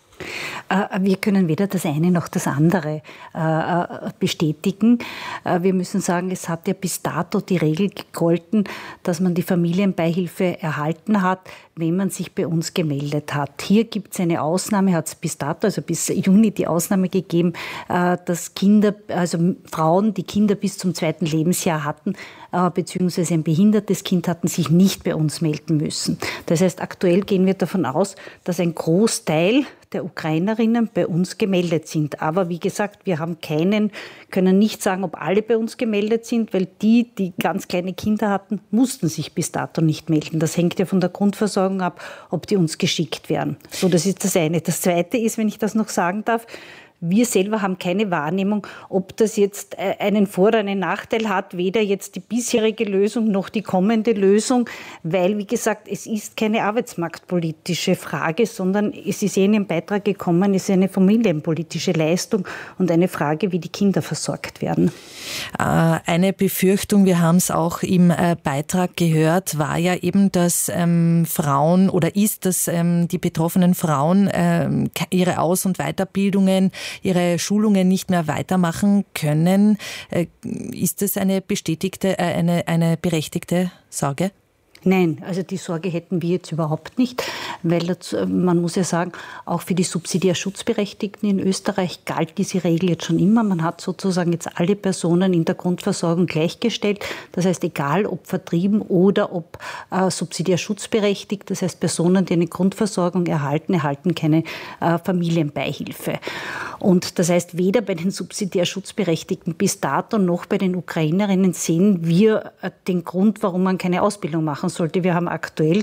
Wir können weder das eine noch das andere bestätigen. Wir müssen sagen, es hat ja bis dato die Regel gegolten, dass man die Familienbeihilfe erhalten hat, wenn man sich bei uns gemeldet hat. Hier gibt es eine Ausnahme, hat es bis dato, also bis Juni die Ausnahme gegeben, dass Frauen, die Kinder bis zum 2. Lebensjahr hatten, beziehungsweise ein behindertes Kind hatten, sich nicht bei uns melden müssen. Das heißt, aktuell gehen wir davon aus, dass ein Großteil der Ukrainerinnen bei uns gemeldet sind. Aber wie gesagt, wir haben können nicht sagen, ob alle bei uns gemeldet sind, weil die ganz kleine Kinder hatten, mussten sich bis dato nicht melden. Das hängt ja von der Grundversorgung ab, ob die uns geschickt werden. So, das ist das eine. Das Zweite ist, wenn ich das noch sagen darf, wir selber haben keine Wahrnehmung, ob das jetzt einen Vor- oder einen Nachteil hat, weder jetzt die bisherige Lösung noch die kommende Lösung, weil, wie gesagt, es ist keine arbeitsmarktpolitische Frage, sondern es ist in den Beitrag gekommen, es ist eine familienpolitische Leistung und eine Frage, wie die Kinder versorgt werden. Eine Befürchtung, wir haben es auch im Beitrag gehört, war ja eben, dass Frauen oder ist, dass die betroffenen Frauen ihre Aus- und Weiterbildungen, ihre Schulungen nicht mehr weitermachen können. Ist das eine berechtigte Sorge? Nein, also die Sorge hätten wir jetzt überhaupt nicht, weil man muss ja sagen, auch für die subsidiär Schutzberechtigten in Österreich galt diese Regel jetzt schon immer. Man hat sozusagen jetzt alle Personen in der Grundversorgung gleichgestellt. Das heißt, egal ob vertrieben oder ob subsidiär schutzberechtigt. Das heißt, Personen, die eine Grundversorgung erhalten keine Familienbeihilfe. Und das heißt, weder bei den subsidiär Schutzberechtigten bis dato noch bei den Ukrainerinnen sehen wir den Grund, warum man keine Ausbildung machen sollte. Wir haben aktuell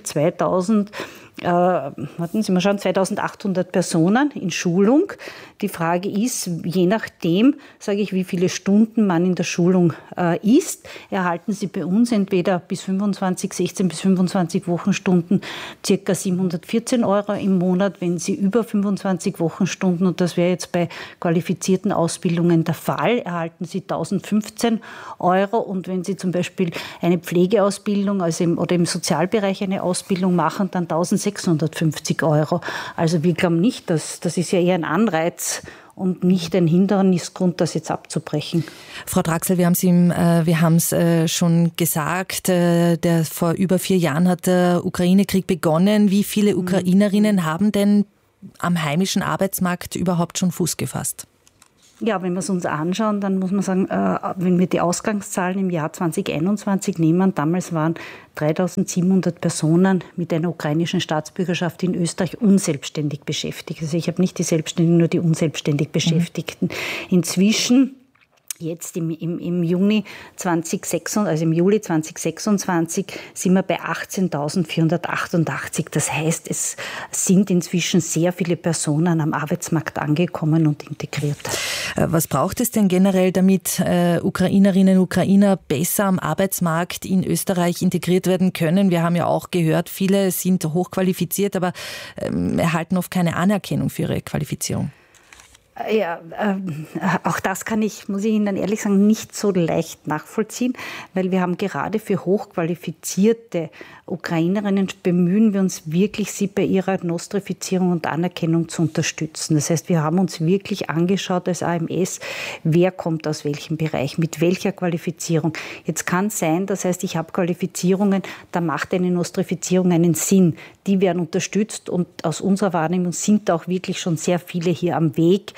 2800 Personen in Schulung. Die Frage ist, je nachdem, wie viele Stunden man in der Schulung ist, erhalten Sie bei uns entweder 16 bis 25 Wochenstunden ca. 714 € im Monat. Wenn Sie über 25 Wochenstunden, und das wäre jetzt bei qualifizierten Ausbildungen der Fall, erhalten Sie 1015 €. Und wenn Sie zum Beispiel eine Pflegeausbildung oder im Sozialbereich eine Ausbildung machen, dann 1650 €. Also wir glauben nicht, das ist ja eher ein Anreiz und nicht ein Hindernisgrund, das jetzt abzubrechen. Frau Draxl, wir haben es schon gesagt, vor über 4 Jahren hat der Ukraine-Krieg begonnen. Wie viele Ukrainerinnen haben denn am heimischen Arbeitsmarkt überhaupt schon Fuß gefasst? Ja, wenn wir es uns anschauen, dann muss man sagen, wenn wir die Ausgangszahlen im Jahr 2021 nehmen, damals waren 3700 Personen mit einer ukrainischen Staatsbürgerschaft in Österreich unselbstständig beschäftigt. Also ich habe nicht die Selbstständigen, nur die unselbstständig Beschäftigten. Inzwischen, jetzt im Juni 2026, also im Juli 2026, sind wir bei 18.488. Das heißt, es sind inzwischen sehr viele Personen am Arbeitsmarkt angekommen und integriert. Was braucht es denn generell, damit Ukrainerinnen und Ukrainer besser am Arbeitsmarkt in Österreich integriert werden können? Wir haben ja auch gehört, viele sind hochqualifiziert, aber erhalten oft keine Anerkennung für ihre Qualifizierung. Ja, auch das muss ich Ihnen ehrlich sagen, nicht so leicht nachvollziehen, weil wir haben gerade für hochqualifizierte Ukrainerinnen bemühen wir uns wirklich, sie bei ihrer Nostrifizierung und Anerkennung zu unterstützen. Das heißt, wir haben uns wirklich angeschaut als AMS, wer kommt aus welchem Bereich, mit welcher Qualifizierung. Jetzt kann es sein, das heißt, ich habe Qualifizierungen, da macht eine Nostrifizierung einen Sinn. Die werden unterstützt und aus unserer Wahrnehmung sind auch wirklich schon sehr viele hier am Weg,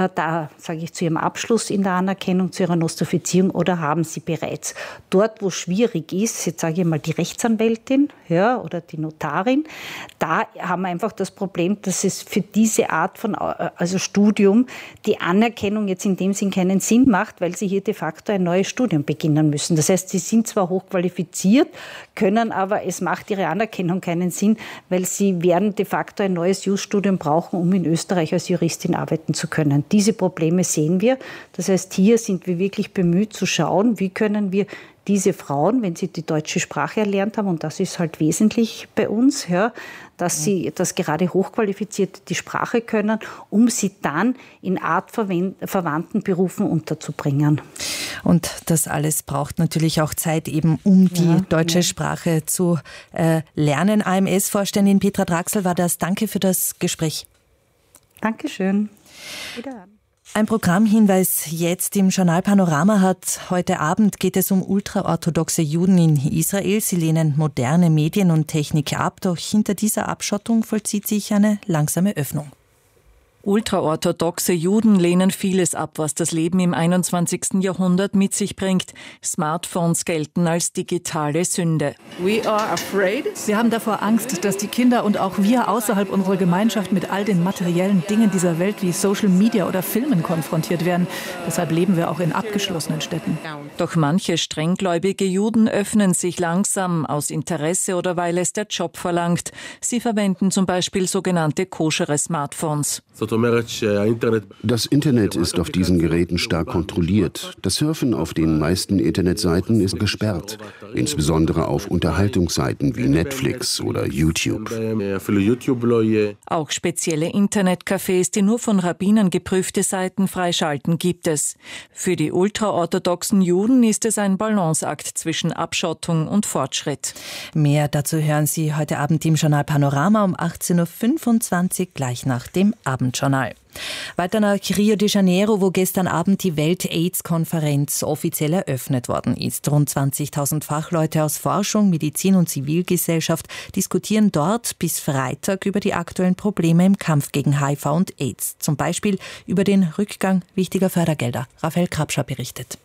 zu ihrem Abschluss in der Anerkennung, zu ihrer Nostrifizierung oder haben sie bereits. Dort, wo schwierig ist, jetzt sage ich mal die Rechtsanwältin, oder die Notarin, da haben wir einfach das Problem, dass es für diese Art von Studium die Anerkennung jetzt in dem Sinn keinen Sinn macht, weil sie hier de facto ein neues Studium beginnen müssen. Das heißt, sie sind zwar hochqualifiziert, können aber, es macht ihre Anerkennung keinen Sinn, weil sie werden de facto ein neues Jus-Studium brauchen, um in Österreich als Juristin arbeiten zu können. Diese Probleme sehen wir. Das heißt, hier sind wir wirklich bemüht zu schauen, wie können wir diese Frauen, wenn sie die deutsche Sprache erlernt haben, und das ist halt wesentlich bei uns, dass gerade Hochqualifizierte die Sprache können, um sie dann in artverwandten Berufen unterzubringen. Und das alles braucht natürlich auch Zeit, eben um die deutsche Sprache zu lernen. AMS-Vorständin Petra Draxl war das. Danke für das Gespräch. Dankeschön. Wiederhören. Ein Programmhinweis jetzt im Journal Panorama hat. Heute Abend geht es um ultraorthodoxe Juden in Israel. Sie lehnen moderne Medien und Technik ab, doch hinter dieser Abschottung vollzieht sich eine langsame Öffnung. Ultraorthodoxe Juden lehnen vieles ab, was das Leben im 21. Jahrhundert mit sich bringt. Smartphones gelten als digitale Sünde. Wir haben davor Angst, dass die Kinder und auch wir außerhalb unserer Gemeinschaft mit all den materiellen Dingen dieser Welt wie Social Media oder Filmen konfrontiert werden. Deshalb leben wir auch in abgeschlossenen Städten. Doch manche strenggläubige Juden öffnen sich langsam aus Interesse oder weil es der Job verlangt. Sie verwenden zum Beispiel sogenannte koschere Smartphones. Das Internet ist auf diesen Geräten stark kontrolliert. Das Surfen auf den meisten Internetseiten ist gesperrt, insbesondere auf Unterhaltungsseiten wie Netflix oder YouTube. Auch spezielle Internetcafés, die nur von Rabbinern geprüfte Seiten freischalten, gibt es. Für die ultraorthodoxen Juden ist es ein Balanceakt zwischen Abschottung und Fortschritt. Mehr dazu hören Sie heute Abend im Journal Panorama um 18.25 Uhr, gleich nach dem Abendjournal. Weiter nach Rio de Janeiro, wo gestern Abend die Welt-AIDS-Konferenz offiziell eröffnet worden ist. Rund 20.000 Fachleute aus Forschung, Medizin und Zivilgesellschaft diskutieren dort bis Freitag über die aktuellen Probleme im Kampf gegen HIV und AIDS. Zum Beispiel über den Rückgang wichtiger Fördergelder. Raphael Krapscher berichtet.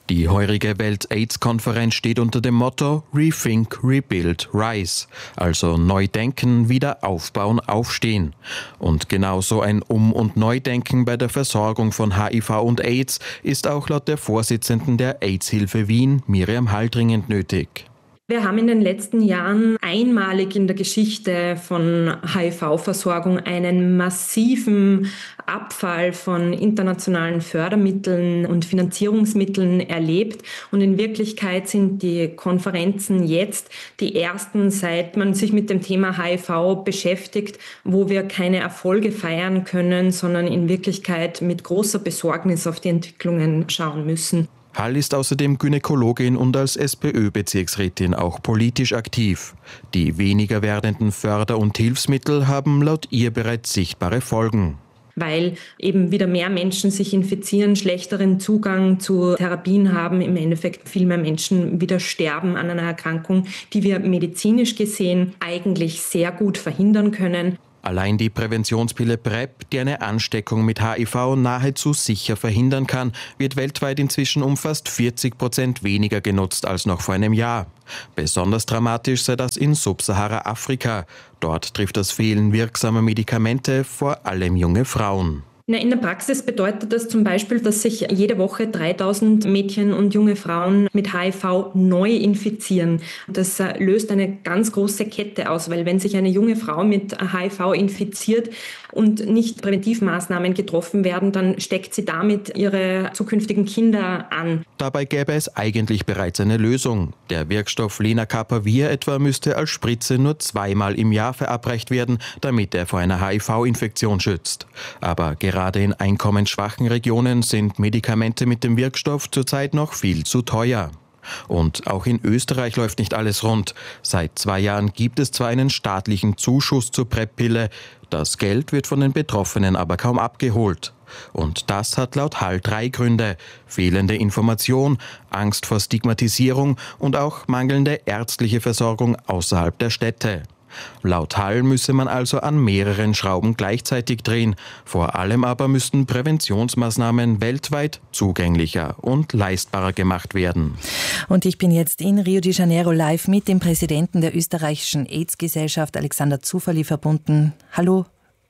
Die heurige Welt-AIDS-Konferenz steht unter dem Motto Rethink, Rebuild, Rise, also neu denken, wieder aufbauen, aufstehen. Und genauso ein Um- und Neudenken bei der Versorgung von HIV und AIDS ist auch laut der Vorsitzenden der AIDS-Hilfe Wien, Miriam Hall, dringend nötig. Wir haben in den letzten Jahren einmalig in der Geschichte von HIV-Versorgung einen massiven Abfall von internationalen Fördermitteln und Finanzierungsmitteln erlebt. Und in Wirklichkeit sind die Konferenzen jetzt die ersten, seit man sich mit dem Thema HIV beschäftigt, wo wir keine Erfolge feiern können, sondern in Wirklichkeit mit großer Besorgnis auf die Entwicklungen schauen müssen. Hall ist außerdem Gynäkologin und als SPÖ-Bezirksrätin auch politisch aktiv. Die weniger werdenden Förder- und Hilfsmittel haben laut ihr bereits sichtbare Folgen. Weil eben wieder mehr Menschen sich infizieren, schlechteren Zugang zu Therapien haben, im Endeffekt viel mehr Menschen wieder sterben an einer Erkrankung, die wir medizinisch gesehen eigentlich sehr gut verhindern können. Allein die Präventionspille PrEP, die eine Ansteckung mit HIV nahezu sicher verhindern kann, wird weltweit inzwischen um fast 40% weniger genutzt als noch vor einem Jahr. Besonders dramatisch sei das in Subsahara-Afrika. Dort trifft das Fehlen wirksamer Medikamente vor allem junge Frauen. In der Praxis bedeutet das zum Beispiel, dass sich jede Woche 3000 Mädchen und junge Frauen mit HIV neu infizieren. Das löst eine ganz große Kette aus, weil wenn sich eine junge Frau mit HIV infiziert und nicht Präventivmaßnahmen getroffen werden, dann steckt sie damit ihre zukünftigen Kinder an. Dabei gäbe es eigentlich bereits eine Lösung. Der Wirkstoff Lenacapavir etwa müsste als Spritze nur 2-mal im Jahr verabreicht werden, damit er vor einer HIV-Infektion schützt. Aber gerade in einkommensschwachen Regionen sind Medikamente mit dem Wirkstoff zurzeit noch viel zu teuer. Und auch in Österreich läuft nicht alles rund. Seit 2 Jahren gibt es zwar einen staatlichen Zuschuss zur PrEP-Pille, das Geld wird von den Betroffenen aber kaum abgeholt. Und das hat laut Hall 3 Gründe: fehlende Information, Angst vor Stigmatisierung und auch mangelnde ärztliche Versorgung außerhalb der Städte. Laut Hall müsse man also an mehreren Schrauben gleichzeitig drehen. Vor allem aber müssten Präventionsmaßnahmen weltweit zugänglicher und leistbarer gemacht werden. Und ich bin jetzt in Rio de Janeiro live mit dem Präsidenten der österreichischen AIDS-Gesellschaft, Alexander Zufali, verbunden. Hallo.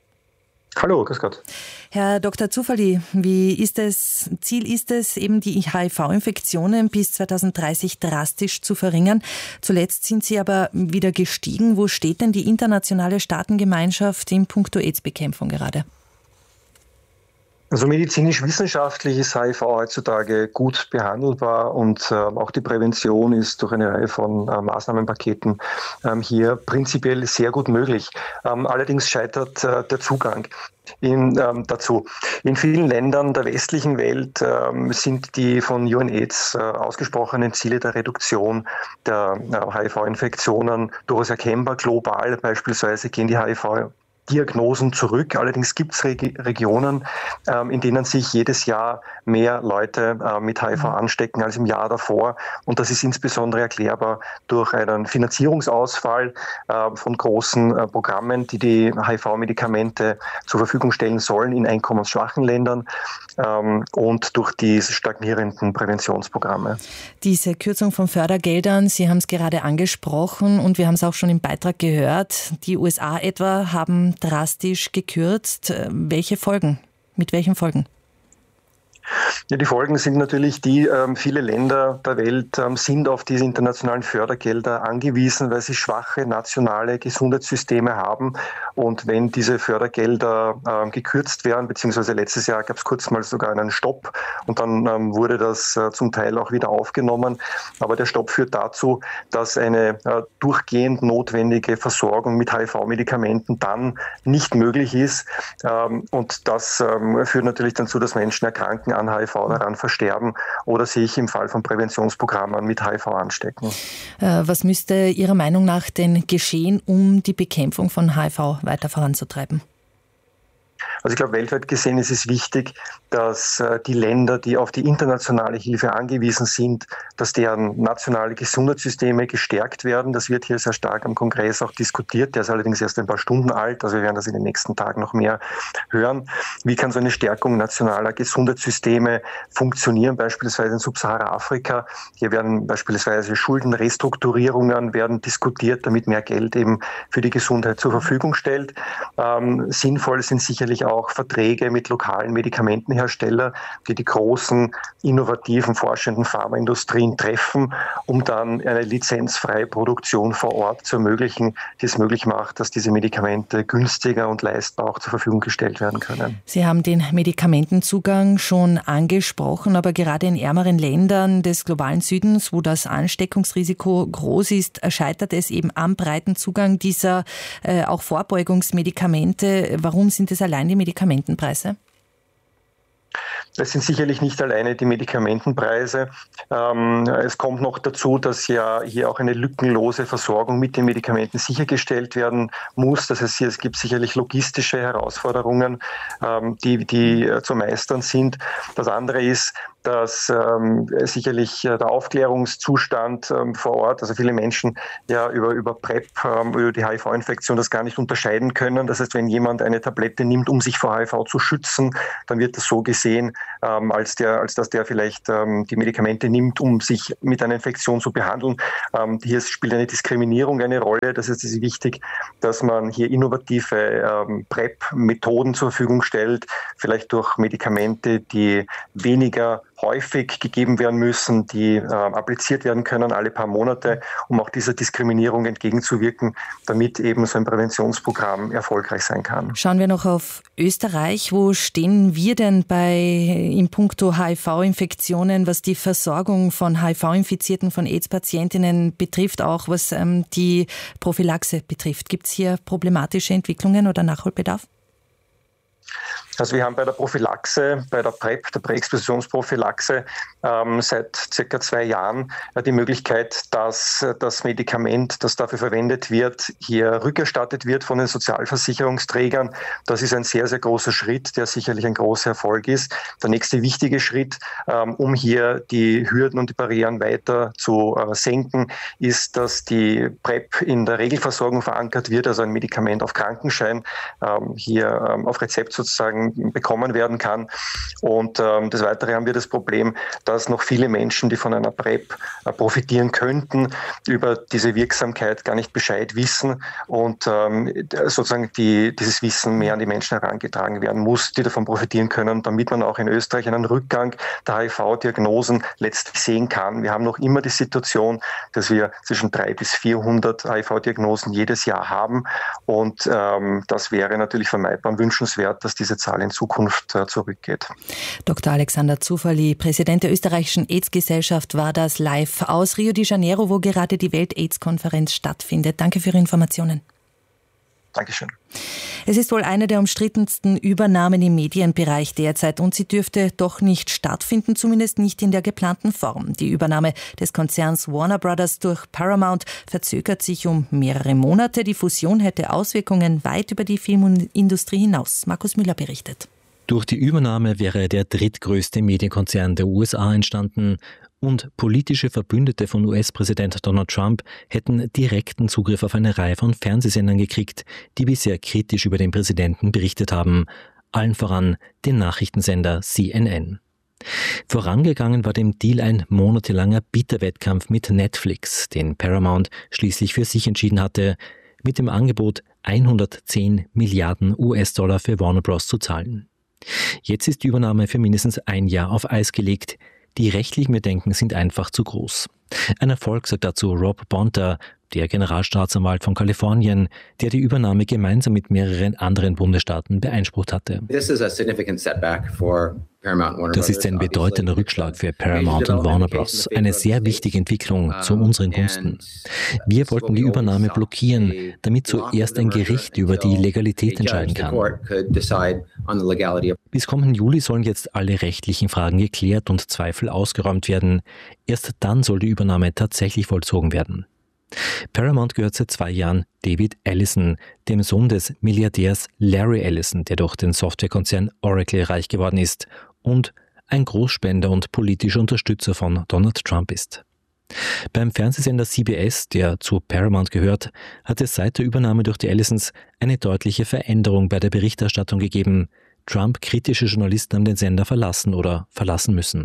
Hallo, grüß Gott. Herr Dr. Zufali, Ziel ist es, eben die HIV-Infektionen bis 2030 drastisch zu verringern. Zuletzt sind sie aber wieder gestiegen. Wo steht denn die internationale Staatengemeinschaft in puncto AIDS-Bekämpfung gerade? Also medizinisch-wissenschaftlich ist HIV heutzutage gut behandelbar und auch die Prävention ist durch eine Reihe von Maßnahmenpaketen hier prinzipiell sehr gut möglich. Allerdings scheitert der Zugang dazu. In vielen Ländern der westlichen Welt sind die von UNAIDS ausgesprochenen Ziele der Reduktion der HIV-Infektionen durchaus erkennbar. Global beispielsweise gehen die HIV-Diagnosen zurück. Allerdings gibt es Regionen, in denen sich jedes Jahr mehr Leute mit HIV anstecken als im Jahr davor. Und das ist insbesondere erklärbar durch einen Finanzierungsausfall von großen Programmen, die HIV-Medikamente zur Verfügung stellen sollen in einkommensschwachen Ländern und durch die stagnierenden Präventionsprogramme. Diese Kürzung von Fördergeldern, Sie haben es gerade angesprochen und wir haben es auch schon im Beitrag gehört, die USA etwa haben drastisch gekürzt. Welche Folgen? Mit welchen Folgen? Ja, die Folgen sind natürlich die, viele Länder der Welt sind auf diese internationalen Fördergelder angewiesen, weil sie schwache nationale Gesundheitssysteme haben. Und wenn diese Fördergelder gekürzt werden, beziehungsweise letztes Jahr gab es kurz mal sogar einen Stopp und dann wurde das zum Teil auch wieder aufgenommen. Aber der Stopp führt dazu, dass eine durchgehend notwendige Versorgung mit HIV-Medikamenten dann nicht möglich ist. Und das führt natürlich dazu, dass Menschen erkranken an HIV, daran versterben oder sich im Fall von Präventionsprogrammen mit HIV anstecken. Was müsste Ihrer Meinung nach denn geschehen, um die Bekämpfung von HIV weiter voranzutreiben? Also ich glaube, weltweit gesehen ist es wichtig, dass die Länder, die auf die internationale Hilfe angewiesen sind, dass deren nationale Gesundheitssysteme gestärkt werden. Das wird hier sehr stark am Kongress auch diskutiert. Der ist allerdings erst ein paar Stunden alt, also wir werden das in den nächsten Tagen noch mehr hören. Wie kann so eine Stärkung nationaler Gesundheitssysteme funktionieren, beispielsweise in Subsahara-Afrika? Hier werden beispielsweise Schuldenrestrukturierungen werden diskutiert, damit mehr Geld eben für die Gesundheit zur Verfügung stellt. Sinnvoll sind sicherlich auch Verträge mit lokalen Medikamentenherstellern, die großen, innovativen, forschenden Pharmaindustrien treffen, um dann eine lizenzfreie Produktion vor Ort zu ermöglichen, die es möglich macht, dass diese Medikamente günstiger und leistbar auch zur Verfügung gestellt werden können. Sie haben den Medikamentenzugang schon angesprochen, aber gerade in ärmeren Ländern des globalen Südens, wo das Ansteckungsrisiko groß ist, scheitert es eben am breiten Zugang dieser auch Vorbeugungsmedikamente. Warum sind es allein die Medikamentenpreise? Das sind sicherlich nicht alleine die Medikamentenpreise. Es kommt noch dazu, dass ja hier auch eine lückenlose Versorgung mit den Medikamenten sichergestellt werden muss. Das heißt, es gibt sicherlich logistische Herausforderungen, die zu meistern sind. Das andere ist, dass sicherlich der Aufklärungszustand vor Ort, also viele Menschen ja über PrEP, über die HIV-Infektion das gar nicht unterscheiden können. Das heißt, wenn jemand eine Tablette nimmt, um sich vor HIV zu schützen, dann wird das so gesehen, als dass der vielleicht die Medikamente nimmt, um sich mit einer Infektion zu behandeln. Hier spielt eine Diskriminierung eine Rolle. Das heißt, es ist wichtig, dass man hier innovative PrEP-Methoden zur Verfügung stellt, vielleicht durch Medikamente, die weniger häufig gegeben werden müssen, die appliziert werden können alle paar Monate, um auch dieser Diskriminierung entgegenzuwirken, damit eben so ein Präventionsprogramm erfolgreich sein kann. Schauen wir noch auf Österreich. Wo stehen wir denn in puncto HIV-Infektionen, was die Versorgung von HIV-Infizierten, von AIDS-Patientinnen betrifft, auch was die Prophylaxe betrifft? Gibt es hier problematische Entwicklungen oder Nachholbedarf? Also wir haben bei der Prophylaxe, bei der PrEP, der Präexpositionsprophylaxe, seit circa 2 Jahren die Möglichkeit, dass das Medikament, das dafür verwendet wird, hier rückerstattet wird von den Sozialversicherungsträgern. Das ist ein sehr, sehr großer Schritt, der sicherlich ein großer Erfolg ist. Der nächste wichtige Schritt, um hier die Hürden und die Barrieren weiter zu senken, ist, dass die PrEP in der Regelversorgung verankert wird, also ein Medikament auf Krankenschein hier auf Rezept sozusagen bekommen werden kann. Und des Weiteren haben wir das Problem, dass noch viele Menschen, die von einer PrEP profitieren könnten, über diese Wirksamkeit gar nicht Bescheid wissen und sozusagen dieses Wissen mehr an die Menschen herangetragen werden muss, die davon profitieren können, damit man auch in Österreich einen Rückgang der HIV-Diagnosen letztlich sehen kann. Wir haben noch immer die Situation, dass wir zwischen 300 bis 400 HIV-Diagnosen jedes Jahr haben und das wäre natürlich vermeidbar und wünschenswert, dass diese Zahl in Zukunft zurückgeht. Dr. Alexander Zufali, Präsident der österreichischen AIDS-Gesellschaft, war das live aus Rio de Janeiro, wo gerade die Welt-AIDS-Konferenz stattfindet. Danke für Ihre Informationen. Dankeschön. Es ist wohl eine der umstrittensten Übernahmen im Medienbereich derzeit und sie dürfte doch nicht stattfinden, zumindest nicht in der geplanten Form. Die Übernahme des Konzerns Warner Brothers durch Paramount verzögert sich um mehrere Monate. Die Fusion hätte Auswirkungen weit über die Filmindustrie hinaus. Markus Müller berichtet. Durch die Übernahme wäre der drittgrößte Medienkonzern der USA entstanden und politische Verbündete von US-Präsident Donald Trump hätten direkten Zugriff auf eine Reihe von Fernsehsendern gekriegt, die bisher kritisch über den Präsidenten berichtet haben, allen voran den Nachrichtensender CNN. Vorangegangen war dem Deal ein monatelanger Bitterwettkampf mit Netflix, den Paramount schließlich für sich entschieden hatte, mit dem Angebot 110 Milliarden US-Dollar für Warner Bros. Zu zahlen. Jetzt ist die Übernahme für mindestens ein Jahr auf Eis gelegt. Die rechtlichen Bedenken sind einfach zu groß. Ein Erfolg, sagt dazu Rob Bonta, der Generalstaatsanwalt von Kalifornien, der die Übernahme gemeinsam mit mehreren anderen Bundesstaaten beeinsprucht hatte. Das ist ein bedeutender Rückschlag für Paramount und Warner Bros. Eine sehr wichtige Entwicklung zu unseren Gunsten. Wir wollten die Übernahme blockieren, damit zuerst ein Gericht über die Legalität entscheiden kann. Bis kommenden Juli sollen jetzt alle rechtlichen Fragen geklärt und Zweifel ausgeräumt werden. Erst dann soll die Übernahme tatsächlich vollzogen werden. Paramount gehört seit 2 Jahren David Ellison, dem Sohn des Milliardärs Larry Ellison, der durch den Softwarekonzern Oracle reich geworden ist und ein Großspender und politischer Unterstützer von Donald Trump ist. Beim Fernsehsender CBS, der zu Paramount gehört, hat es seit der Übernahme durch die Ellisons eine deutliche Veränderung bei der Berichterstattung gegeben. Trump-kritische Journalisten haben den Sender verlassen oder verlassen müssen.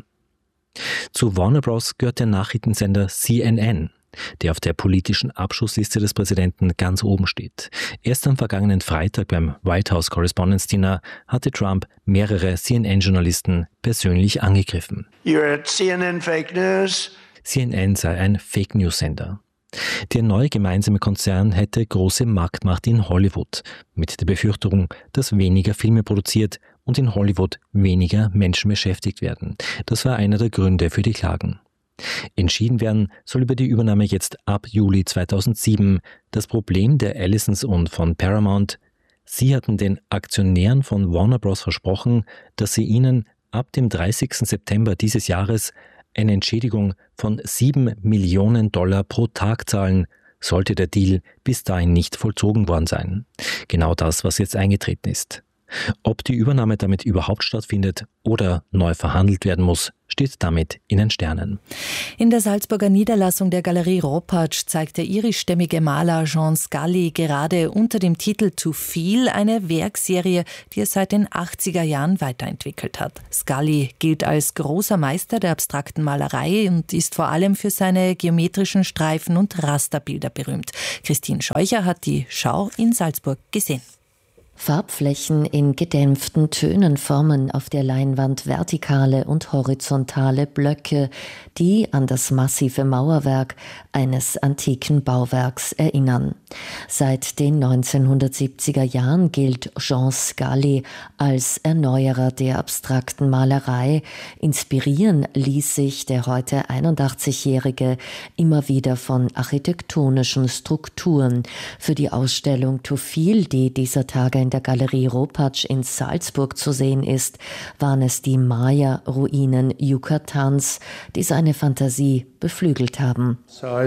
Zu Warner Bros. Gehört der Nachrichtensender CNN, der auf der politischen Abschussliste des Präsidenten ganz oben steht. Erst am vergangenen Freitag beim White House Correspondents' Dinner hatte Trump mehrere CNN-Journalisten persönlich angegriffen. You're at CNN Fake News. CNN sei ein Fake-News-Sender. Der neue gemeinsame Konzern hätte große Marktmacht in Hollywood, mit der Befürchtung, dass weniger Filme produziert und in Hollywood weniger Menschen beschäftigt werden. Das war einer der Gründe für die Klagen. Entschieden werden soll über die Übernahme jetzt ab Juli 2007. Das Problem der Ellisons und von Paramount: Sie hatten den Aktionären von Warner Bros. Versprochen, dass sie ihnen ab dem 30. September dieses Jahres eine Entschädigung von $7 Millionen pro Tag zahlen, sollte der Deal bis dahin nicht vollzogen worden sein. Genau das, was jetzt eingetreten ist. Ob die Übernahme damit überhaupt stattfindet oder neu verhandelt werden muss, steht damit in den Sternen. In der Salzburger Niederlassung der Galerie Ropatsch zeigt der irischstämmige Maler Jean Scully gerade unter dem Titel To Feel eine Werkserie, die er seit den 80er Jahren weiterentwickelt hat. Scully gilt als großer Meister der abstrakten Malerei und ist vor allem für seine geometrischen Streifen- und Rasterbilder berühmt. Christine Scheucher hat die Schau in Salzburg gesehen. Farbflächen in gedämpften Tönen formen auf der Leinwand vertikale und horizontale Blöcke, die an das massive Mauerwerk eines antiken Bauwerks erinnern. Seit den 1970er Jahren gilt Jean Scully als Erneuerer der abstrakten Malerei. Inspirieren ließ sich der heute 81-Jährige immer wieder von architektonischen Strukturen. Für die Ausstellung To Feel, die dieser Tage in der Galerie Ropatsch in Salzburg zu sehen ist, waren es die Maya-Ruinen Yucatans, die seine Fantasie beflügelt haben.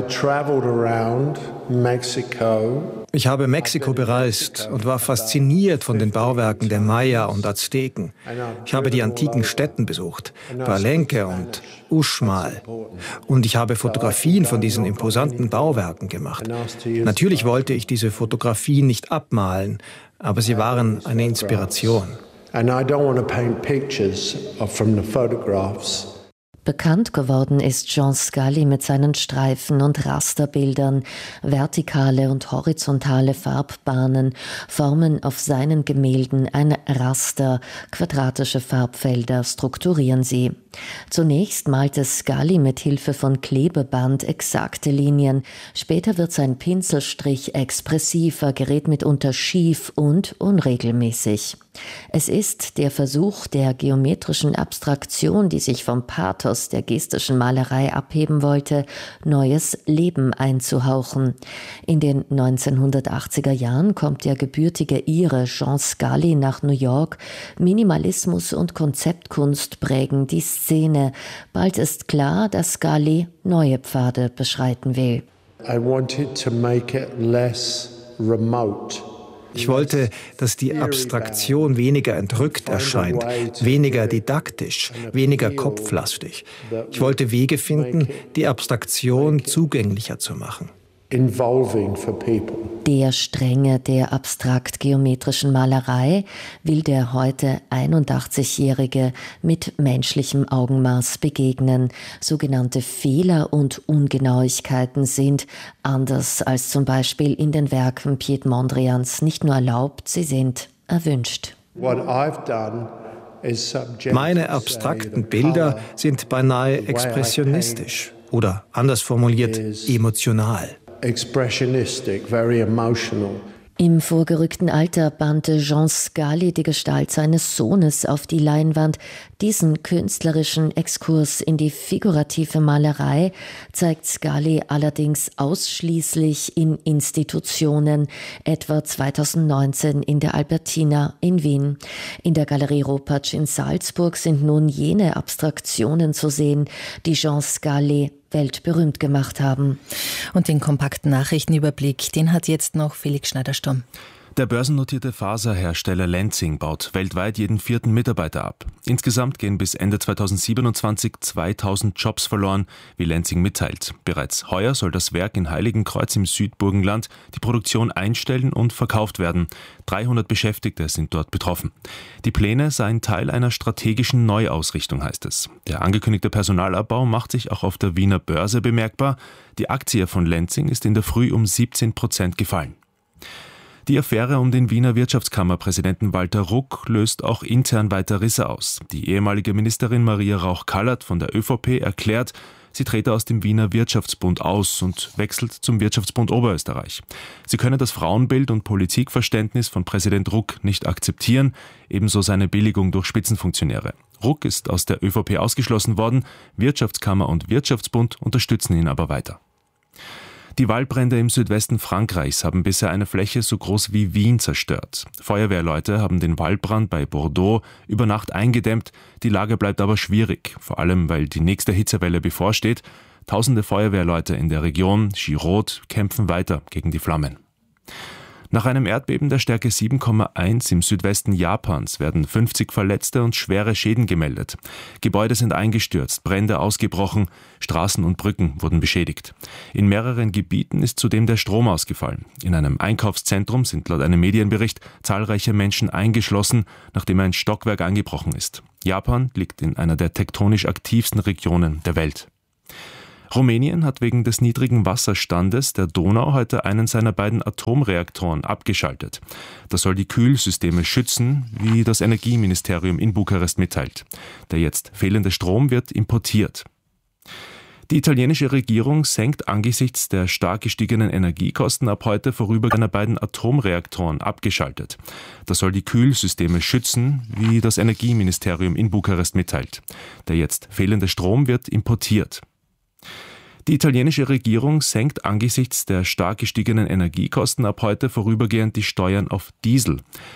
Ich habe Mexiko bereist und war fasziniert von den Bauwerken der Maya und Azteken. Ich habe die antiken Städten besucht, Palenque und Uxmal. Und ich habe Fotografien von diesen imposanten Bauwerken gemacht. Natürlich wollte ich diese Fotografien nicht abmalen, aber sie waren eine Inspiration. Bekannt geworden ist Jean Scully mit seinen Streifen- und Rasterbildern. Vertikale und horizontale Farbbahnen formen auf seinen Gemälden ein Raster. Quadratische Farbfelder strukturieren sie. Zunächst malte Scully mit Hilfe von Klebeband exakte Linien. Später wird sein Pinselstrich expressiver, gerät mitunter schief und unregelmäßig. Es ist der Versuch der geometrischen Abstraktion, die sich vom Pathos der gestischen Malerei abheben wollte, neues Leben einzuhauchen. In den 1980er Jahren kommt der gebürtige Ire Jean Scully nach New York. Minimalismus und Konzeptkunst prägen die Szene. Bald ist klar, dass Scully neue Pfade beschreiten will. I wanted to make it less remote. Ich wollte, dass die Abstraktion weniger entrückt erscheint, weniger didaktisch, weniger kopflastig. Ich wollte Wege finden, die Abstraktion zugänglicher zu machen. Der Strenge der abstrakt-geometrischen Malerei will der heute 81-Jährige mit menschlichem Augenmaß begegnen. Sogenannte Fehler und Ungenauigkeiten sind, anders als zum Beispiel in den Werken Piet Mondrians, nicht nur erlaubt, sie sind erwünscht. Meine abstrakten Bilder sind beinahe expressionistisch oder anders formuliert emotional. Very emotional. Im vorgerückten Alter bannte Jean Scully die Gestalt seines Sohnes auf die Leinwand, Diesen künstlerischen Exkurs in die figurative Malerei zeigt Scully allerdings ausschließlich in Institutionen, etwa 2019 in der Albertina in Wien. In der Galerie Ropatsch in Salzburg sind nun jene Abstraktionen zu sehen, die Jean Scully weltberühmt gemacht haben. Und den kompakten Nachrichtenüberblick, den hat jetzt noch Felix Schneider-Sturm. Der börsennotierte Faserhersteller Lenzing baut weltweit jeden 4. Mitarbeiter ab. Insgesamt gehen bis Ende 2027 2000 Jobs verloren, wie Lenzing mitteilt. Bereits heuer soll das Werk in Heiligenkreuz im Südburgenland die Produktion einstellen und verkauft werden. 300 Beschäftigte sind dort betroffen. Die Pläne seien Teil einer strategischen Neuausrichtung, heißt es. Der angekündigte Personalabbau macht sich auch auf der Wiener Börse bemerkbar. Die Aktie von Lenzing ist in der Früh um 17% gefallen. Die Affäre um den Wiener Wirtschaftskammerpräsidenten Walter Ruck löst auch intern weiter Risse aus. Die ehemalige Ministerin Maria Rauch-Kallert von der ÖVP erklärt, sie trete aus dem Wiener Wirtschaftsbund aus und wechselt zum Wirtschaftsbund Oberösterreich. Sie könne das Frauenbild und Politikverständnis von Präsident Ruck nicht akzeptieren, ebenso seine Billigung durch Spitzenfunktionäre. Ruck ist aus der ÖVP ausgeschlossen worden, Wirtschaftskammer und Wirtschaftsbund unterstützen ihn aber weiter. Die Waldbrände im Südwesten Frankreichs haben bisher eine Fläche so groß wie Wien zerstört. Feuerwehrleute haben den Waldbrand bei Bordeaux über Nacht eingedämmt. Die Lage bleibt aber schwierig, vor allem weil die nächste Hitzewelle bevorsteht. Tausende Feuerwehrleute in der Region Giroud kämpfen weiter gegen die Flammen. Nach einem Erdbeben der Stärke 7,1 im Südwesten Japans werden 50 Verletzte und schwere Schäden gemeldet. Gebäude sind eingestürzt, Brände ausgebrochen, Straßen und Brücken wurden beschädigt. In mehreren Gebieten ist zudem der Strom ausgefallen. In einem Einkaufszentrum sind laut einem Medienbericht zahlreiche Menschen eingeschlossen, nachdem ein Stockwerk eingebrochen ist. Japan liegt in einer der tektonisch aktivsten Regionen der Welt. Rumänien hat wegen des niedrigen Wasserstandes der Donau heute einen seiner beiden Atomreaktoren abgeschaltet. Das soll die Kühlsysteme schützen, wie das Energieministerium in Bukarest mitteilt. Der jetzt fehlende Strom wird importiert. Die italienische Regierung senkt angesichts der stark gestiegenen Energiekosten ab heute vorübergehend seine beiden Atomreaktoren abgeschaltet. Das soll die Kühlsysteme schützen, wie das Energieministerium in Bukarest mitteilt. Der jetzt fehlende Strom wird importiert. Die italienische Regierung senkt angesichts der stark gestiegenen Energiekosten ab heute vorübergehend die Steuern auf Diesel.